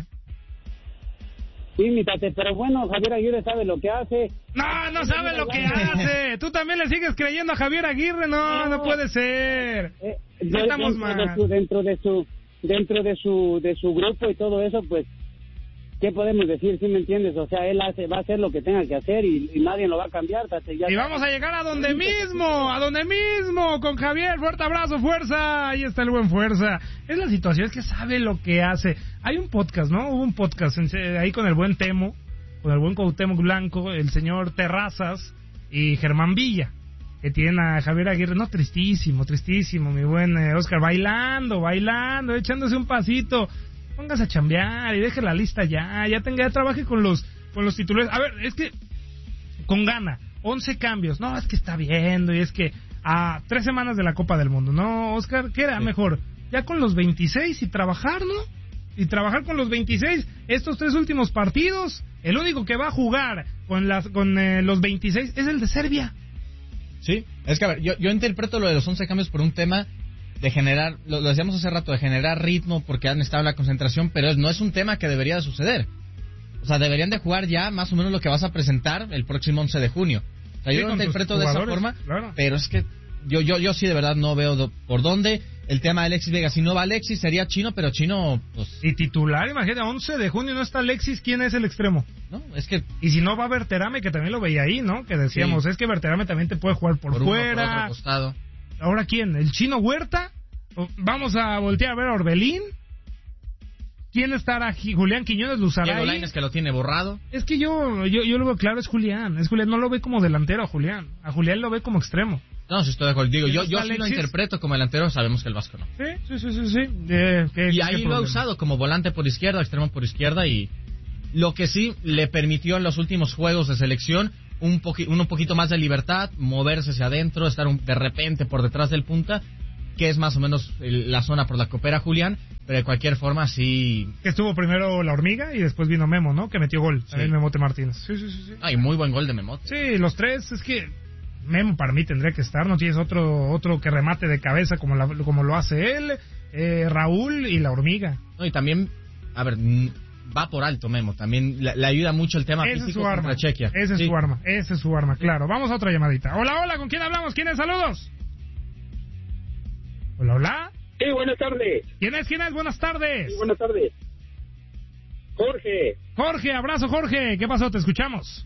Sí, mi Tate, pero bueno, Javier Aguirre sabe lo que hace. No, no sabe lo que hace. Tú también le sigues creyendo a Javier Aguirre. No, no, no puede ser. Eh, no estamos dentro, de su, dentro de su dentro de su de su grupo y todo eso, pues ¿qué podemos decir? ¿Sí me entiendes? O sea, él hace, va a hacer lo que tenga que hacer y, y nadie lo va a cambiar. Tate, ya y vamos a llegar a donde mismo, a donde mismo, con Javier. Fuerte abrazo, fuerza. Ahí está el buen fuerza. Es la situación, es que sabe lo que hace. Hay un podcast, ¿no? Hubo un podcast ahí con el buen Temo, con el buen Cuauhtémoc Blanco, el señor Terrazas y Germán Villa, que tienen a Javier Aguirre. No, tristísimo, tristísimo, mi buen eh, Oscar, bailando, bailando, echándose un pasito. Póngase a chambear y deje la lista ya, ya tenga, ya trabaje con los con los titulares. A ver, es que con gana, once cambios, no, es que está viendo y es que a tres semanas de la Copa del Mundo, ¿no, Oscar? ¿Qué era sí. mejor? Ya con los veintiséis y trabajar, ¿no? Y trabajar con los veintiséis, estos tres últimos partidos, el único que va a jugar con las con eh, los veintiséis es el de Serbia. Sí, es que a ver, yo, yo interpreto lo de los once cambios por un tema de generar, lo, lo decíamos hace rato, de generar ritmo porque han estado en la concentración, pero no es un tema que debería de suceder. O sea, deberían de jugar ya más o menos lo que vas a presentar el próximo once de junio. O sea, sí, yo lo interpreto de esa forma, claro. Pero es que yo yo yo sí de verdad no veo do, por dónde el tema de Alexis Vega. Si no va Alexis sería Chino, pero Chino, pues... Y titular, imagínate, once de junio no está Alexis, ¿quién es el extremo? No, es que... Y si no va Berterame, que también lo veía ahí, ¿no? Que decíamos, sí. Es que Berterame también te puede jugar por, por fuera. Uno, por otro costado. ¿Ahora quién? ¿El Chino Huerta? ¿Vamos a voltear a ver a Orbelín? ¿Quién estará aquí? Julián Quiñones lo usará Diego ahí. Lainez, que lo tiene borrado. Es que yo, yo yo lo veo claro, es Julián. Es Julián, no lo ve como delantero a Julián. A Julián lo ve como extremo. No, si estoy de acuerdo. Digo, yo, yo sí Alexis? lo interpreto como delantero, sabemos que el Vasco no. Sí, sí, sí, sí. sí. Eh, ¿qué, y qué ahí lo problema? ha usado como volante por izquierda, extremo por izquierda, y lo que sí le permitió en los últimos juegos de selección un, poqui, un poquito más de libertad, moverse hacia adentro, estar un, de repente por detrás del punta, que es más o menos el, la zona por la que opera Julián, pero de cualquier forma sí... Que estuvo primero la hormiga y después vino Memo, ¿no? Que metió gol, Sí. también Memote Martínez. Sí, sí, sí. sí. Ay, muy buen gol de Memote. Sí, los tres, es que Memo para mí tendría que estar, no tienes otro otro que remate de cabeza como la, como lo hace él, eh, Raúl y la hormiga. No, y también, a ver, va por alto Memo, también le, le ayuda mucho el tema Ese es físico su arma, contra Chequia. ese es Sí. su arma, ese es su arma, claro. Vamos a otra llamadita. Hola, hola, ¿con quién hablamos? ¿Quién es? Saludos. Hola, hola. Sí, buenas tardes. ¿Quién es? ¿Quién es? Buenas tardes. Sí, buenas tardes. Jorge. Jorge, abrazo Jorge. ¿Qué pasó? Te escuchamos.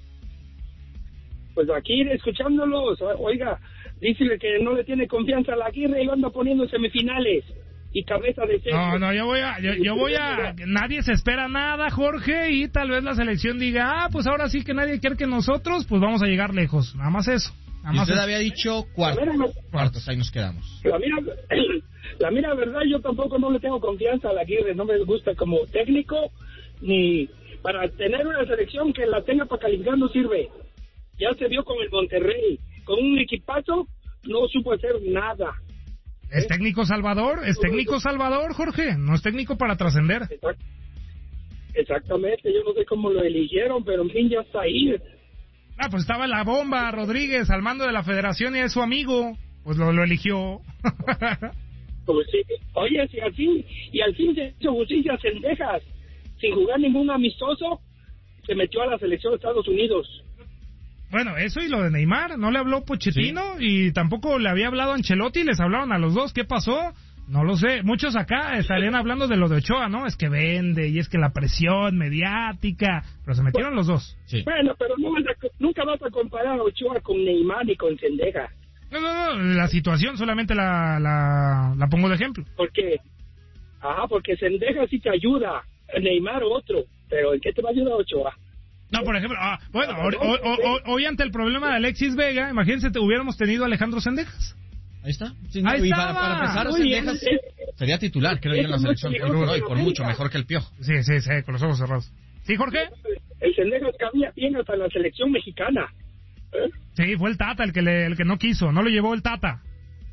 Pues aquí escuchándolos, oiga, dícele que no le tiene confianza a la Aguirre y lo anda poniendo en semifinales y cabeza de seco. No, no, yo voy a, yo, yo voy a, nadie se espera nada, Jorge, y tal vez la selección diga, ah, pues ahora sí que nadie quiere que nosotros, pues vamos a llegar lejos, nada más eso. Nada Y más usted eso. había dicho cuartos, cuartos, ahí nos quedamos. La mira, la mira verdad, yo tampoco no le tengo confianza a la Aguirre, no me gusta como técnico, ni para tener una selección que la tenga para calificar no sirve. Ya se vio con el Monterrey, con un equipazo, no supo hacer nada. ¿Es técnico Salvador? ¿Es técnico Salvador, Jorge? No es técnico para trascender. Exactamente, yo no sé cómo lo eligieron, pero en fin, ya está ahí. Ah, pues estaba la bomba, Rodríguez, al mando de la federación y es su amigo. Pues lo, lo eligió. Pues sí. Oye, si al fin, y al fin se hizo justicia Cendejas, sin jugar ningún amistoso, se metió a la selección de Estados Unidos. Bueno, eso y lo de Neymar, no le habló Pochettino sí. Y tampoco le había hablado Ancelotti, les hablaron a los dos, ¿qué pasó? No lo sé, muchos acá estarían hablando de lo de Ochoa, ¿no? Es que vende y es que la presión mediática, pero se metieron los dos. Sí. Bueno, pero no vas a, nunca vas a comparar a Ochoa con Neymar ni con Cendejas. No, no, no, la situación solamente la, la, la pongo de ejemplo. Porque, ajá, porque Cendejas sí te ayuda, Neymar otro, pero ¿en qué te va a ayudar Ochoa? No, por ejemplo, ah, bueno, hoy, hoy, hoy, hoy ante el problema de Alexis Vega, imagínense, te hubiéramos tenido a Alejandro Cendejas. Ahí está. Sí, Ahí y estaba. para, para empezar, Muy bien, Cendejas es- sería titular, creo yo, en la es muy selección. peligroso No, y en por América. mucho mejor que el Piojo. Sí, sí, sí, con los ojos cerrados. ¿Sí, Jorge? El Cendejas cabía bien hasta la selección mexicana. ¿Eh? Sí, fue el Tata el que le, el que no quiso, no lo llevó el Tata.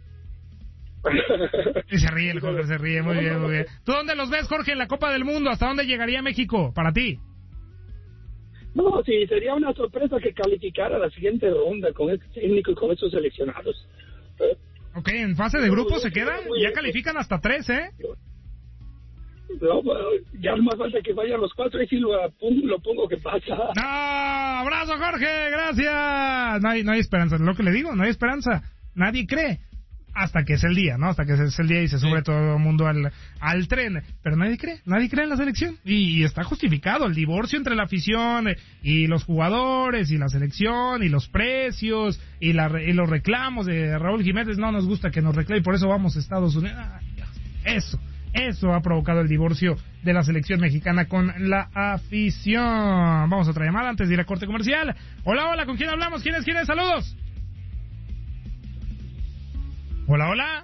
Y se ríe el Jorge, se ríe, muy bien, muy bien. ¿Tú dónde los ves, Jorge, en la Copa del Mundo? ¿Hasta dónde llegaría México para ti? No, sí, sería una sorpresa que calificara a la siguiente ronda con este técnico y con estos seleccionados. ¿Eh? Ok, en fase de grupo se quedan, ya califican hasta tres, ¿eh? No, bueno, ya no más falta que vayan los cuatro y si lo pongo, lo pongo que pasa. ¡No! ¡Abrazo, Jorge! ¡Gracias! No hay, no hay esperanza, es lo que le digo, no hay esperanza. Nadie cree. Hasta que es el día, ¿no? Hasta que es el día y se sube sí. todo el mundo al, al tren. Pero nadie cree, nadie cree en la selección. Y, y está justificado el divorcio entre la afición y los jugadores y la selección y los precios y, la, y los reclamos de Raúl Jiménez. No nos gusta que nos reclame y por eso vamos a Estados Unidos. Ay, eso, eso ha provocado el divorcio de la selección mexicana con la afición. Vamos a otra llamada antes de ir a corte comercial. Hola, hola, ¿con quién hablamos? ¿Quién es? ¿Quién es? Saludos. Hola, hola.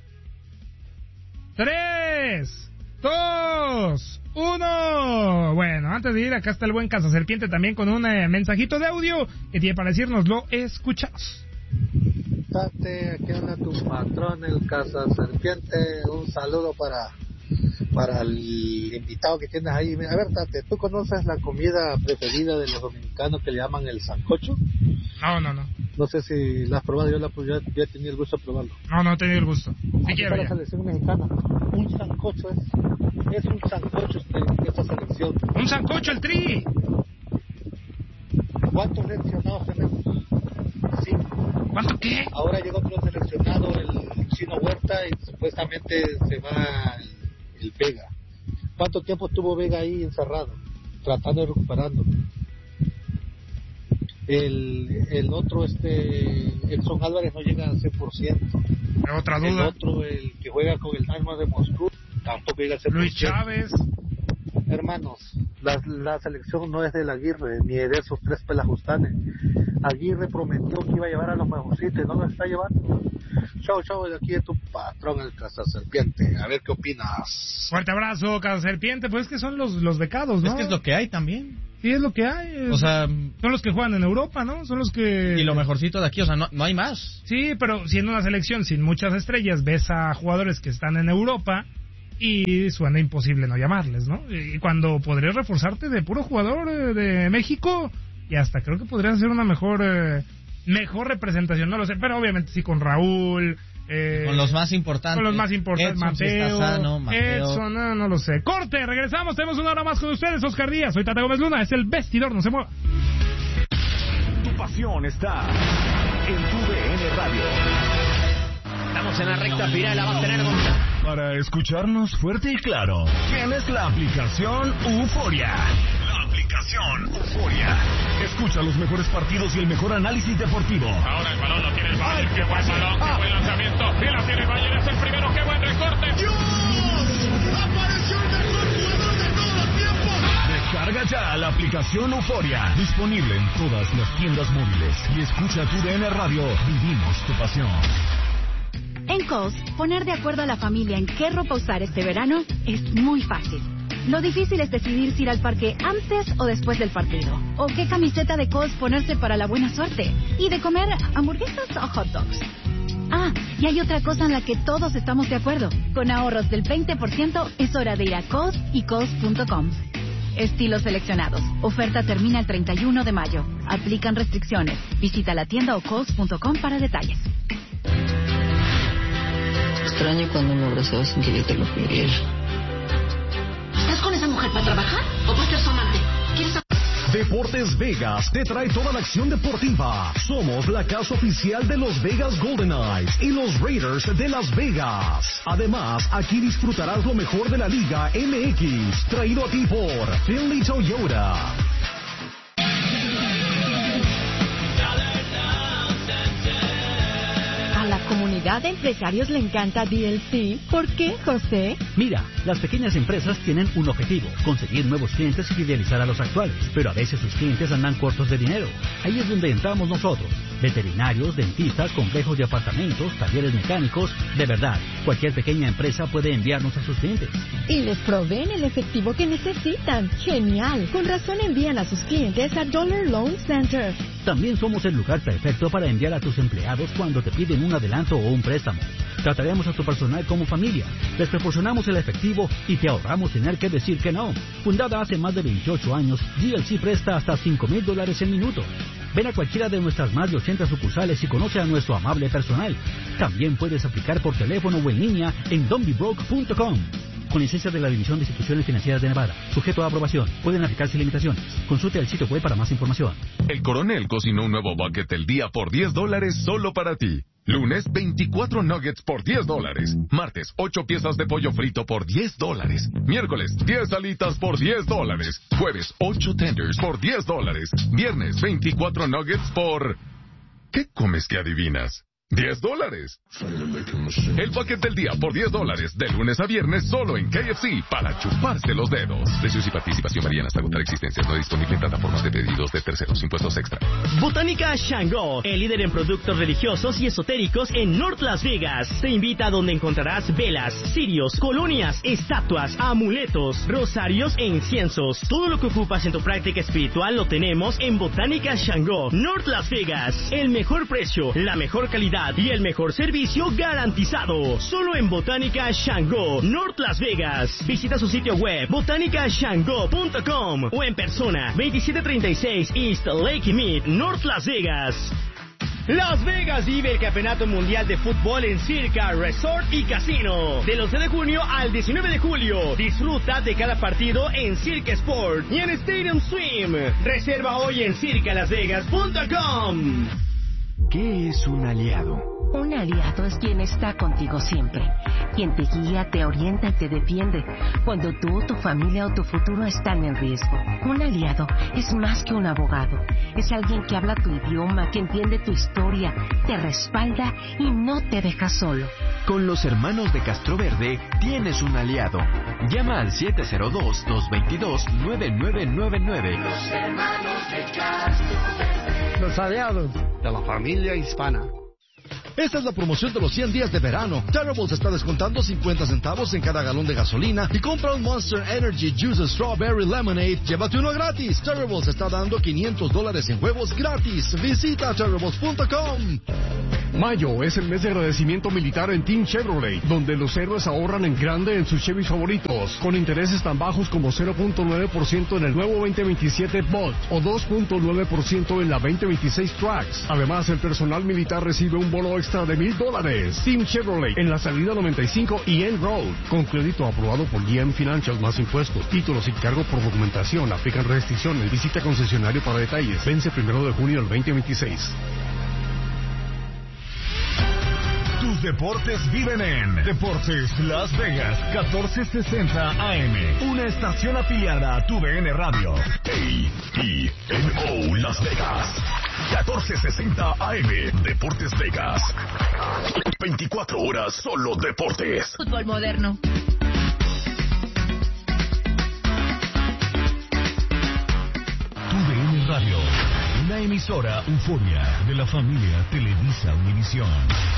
Tres, dos, uno. Bueno, antes de ir, acá está el buen Casa Serpiente también con un eh, mensajito de audio que tiene para decirnos, lo escuchamos. Tate, aquí anda tu patrón, el Casa Serpiente. Un saludo para, para el invitado que tienes ahí. A ver, Tate, ¿tú conoces la comida preferida de los dominicanos que le llaman el sancocho? No, no, no. No sé si la has probado, yo la ya, ya he tenido el gusto de probarlo. No, no he tenido el gusto. Sí quiero la ya. selección mexicana, un sancocho es, es un sancocho este, esta selección. ¡Un sancocho el Tri! ¿Cuántos seleccionados tenemos? Cinco. ¿Cuánto qué? Ahora llega otro seleccionado, el Chino Huerta, y supuestamente se va el, el Vega. ¿Cuánto tiempo estuvo Vega ahí encerrado, tratando de recuperarlo? El, el otro, este, Edson Álvarez no llega al cien por ciento. Otra duda. El otro, el que juega con el Dynamo de Moscú, tampoco llega a ser Luis Chávez. Hermanos, la, la selección no es del Aguirre ni de esos tres pelajustanes. Aguirre prometió que iba a llevar a los mejorcitos y no los está llevando. Chao, chao, de aquí es tu patrón, el Cazaserpiente. A ver qué opinas. Fuerte abrazo, Cazaserpiente. Pues es que son los, los becados, ¿no? Es que es lo que hay también. Sí, es lo que hay. O sea, son los que juegan en Europa, ¿no? Son los que... Y lo mejorcito de aquí, o sea, no, no hay más. Sí, pero siendo una selección sin muchas estrellas, ves a jugadores que están en Europa y suena imposible no llamarles, ¿no? Y cuando podrías reforzarte de puro jugador eh, de México y hasta creo que podrías hacer una mejor eh, mejor representación, no lo sé, pero obviamente sí con Raúl... Eh, con los más importantes. Con los más importantes, Edson, Mateo, si está sano, Mateo. Edson, no, no lo sé. Corte, regresamos, tenemos una hora más con ustedes, Oscar Díaz. Soy Tata Gómez Luna, es el vestidor, no se mueva. Tu pasión está en tu D N Radio. Estamos en la recta final, la va a tener Gonzalo. Para escucharnos fuerte y claro, tienes la aplicación Euforia. La aplicación Euforia. Escucha los mejores partidos y el mejor análisis deportivo. Ahora el balón lo tiene el Bayern. Qué buen balón, qué buen lanzamiento. Y la tiene el Bayern, es el primero. Qué buen recorte. ¡Dios! ¡Apareció el mejor jugador de todos los tiempos! Descarga ya la aplicación Euforia. Disponible en todas las tiendas móviles. Y escucha tu D N Radio. Vivimos tu pasión. En Kohl's, poner de acuerdo a la familia en qué ropa usar este verano es muy fácil. Lo difícil es decidir si ir al parque antes o después del partido. O qué camiseta de Kohl's ponerse para la buena suerte. Y de comer hamburguesas o hot dogs. Ah, y hay otra cosa en la que todos estamos de acuerdo. Con ahorros del veinte por ciento es hora de ir a Kohl's y Kohl's punto com. Estilos seleccionados. Oferta termina el treinta y uno de mayo. Aplican restricciones. Visita la tienda o Kohl's punto com para detalles. Extraño cuando me abrazaba sin que yo te lo pidiera. ¿Estás con esa mujer para trabajar o para ser su amante? ¿Quieres... Deportes Vegas te trae toda la acción deportiva. Somos la casa oficial de los Vegas Golden Knights y los Raiders de Las Vegas. Además, aquí disfrutarás lo mejor de la Liga M X, traído a ti por Finley Toyota. A la comunidad de empresarios le encanta D L C. ¿Por qué, José? Mira, las pequeñas empresas tienen un objetivo, conseguir nuevos clientes y fidelizar a los actuales, pero a veces sus clientes andan cortos de dinero. Ahí es donde entramos nosotros. Veterinarios, dentistas, complejos de apartamentos, talleres mecánicos. De verdad, cualquier pequeña empresa puede enviarnos a sus clientes. Y les proveen el efectivo que necesitan. ¡Genial! Con razón envían a sus clientes a Dollar Loan Center. También somos el lugar perfecto para enviar a tus empleados cuando te piden un adelanto o un préstamo. Trataremos a tu personal como familia. Les proporcionamos el efectivo y te ahorramos tener que decir que no. Fundada hace más de veintiocho años, D L C presta hasta cinco mil dólares en minuto. Ven a cualquiera de nuestras más de ochenta sucursales y conoce a nuestro amable personal. También puedes aplicar por teléfono o en línea en don be broke punto com. Con licencia de la División de Instituciones Financieras de Nevada. Sujeto a aprobación. Pueden aplicarse limitaciones. Consulte el sitio web para más información. El Coronel cocinó un nuevo bucket del día por diez dólares solo para ti. Lunes, veinticuatro nuggets por diez dólares. Martes, ocho piezas de pollo frito por diez dólares. Miércoles, diez alitas por diez dólares. Jueves, ocho tenders por diez dólares. Viernes, veinticuatro nuggets por... ¿Qué comes que adivinas? diez dólares. El paquete del día por diez dólares, de lunes a viernes, solo en K F C, para chuparse los dedos. Precios y participación varían hasta agotar existencias. No disponible en plataformas de pedidos de terceros. Impuestos extra. Botánica Shango, el líder en productos religiosos y esotéricos en North Las Vegas. Te invita a donde encontrarás velas, cirios, colonias, estatuas, amuletos, rosarios e inciensos. Todo lo que ocupas en tu práctica espiritual lo tenemos en Botánica Shango, North Las Vegas. El mejor precio, la mejor calidad y el mejor servicio garantizado. Solo en Botánica Shango, North Las Vegas. Visita su sitio web botánica shango punto com o en persona veintisiete treinta y seis East Lake Mead, North Las Vegas. Las Vegas vive el Campeonato Mundial de Fútbol en Circa Resort y Casino. Del once de junio al diecinueve de julio. Disfruta de cada partido en Circa Sport y en Stadium Swim. Reserva hoy en circa las vegas punto com. ¿Qué es un aliado? Un aliado es quien está contigo siempre, quien te guía, te orienta y te defiende cuando tú, tu familia o tu futuro están en riesgo. Un aliado es más que un abogado, es alguien que habla tu idioma, que entiende tu historia, te respalda y no te deja solo. Con los hermanos de Castroverde tienes un aliado. Llama al siete cero dos, dos dos dos, nueve nueve nueve nueve. Los hermanos de Castroverde. Los aliados de la familia hispana. Esta es la promoción de los cien días de verano. Terribles está descontando cincuenta centavos en cada galón de gasolina y compra un Monster Energy Juice Strawberry Lemonade. Llévate uno gratis. Terribles está dando quinientos dólares en huevos gratis. Visita terribles punto com. Mayo es el mes de agradecimiento militar en Team Chevrolet, donde los héroes ahorran en grande en sus Chevys favoritos, con intereses tan bajos como cero punto nueve por ciento en el nuevo veinte veintisiete Bolt o dos punto nueve por ciento en la veinte veintiséis Trax. Además, el personal militar recibe un bono extra de mil dólares. Team Chevrolet en la salida noventa y cinco y End Road, con crédito aprobado por G M Financial más impuestos, títulos y cargo por documentación. Aplican restricciones. Visita concesionario para detalles. Vence primero de junio del veinte veintiséis. Tus deportes viven en Deportes Las Vegas, catorce sesenta A M. Una estación afiliada a tu D N Radio. A E N O Las Vegas, catorce sesenta A M. Deportes Vegas. veinticuatro horas solo deportes. Fútbol moderno. Tu D N Radio. Una emisora Euforia de la familia Televisa Univisión.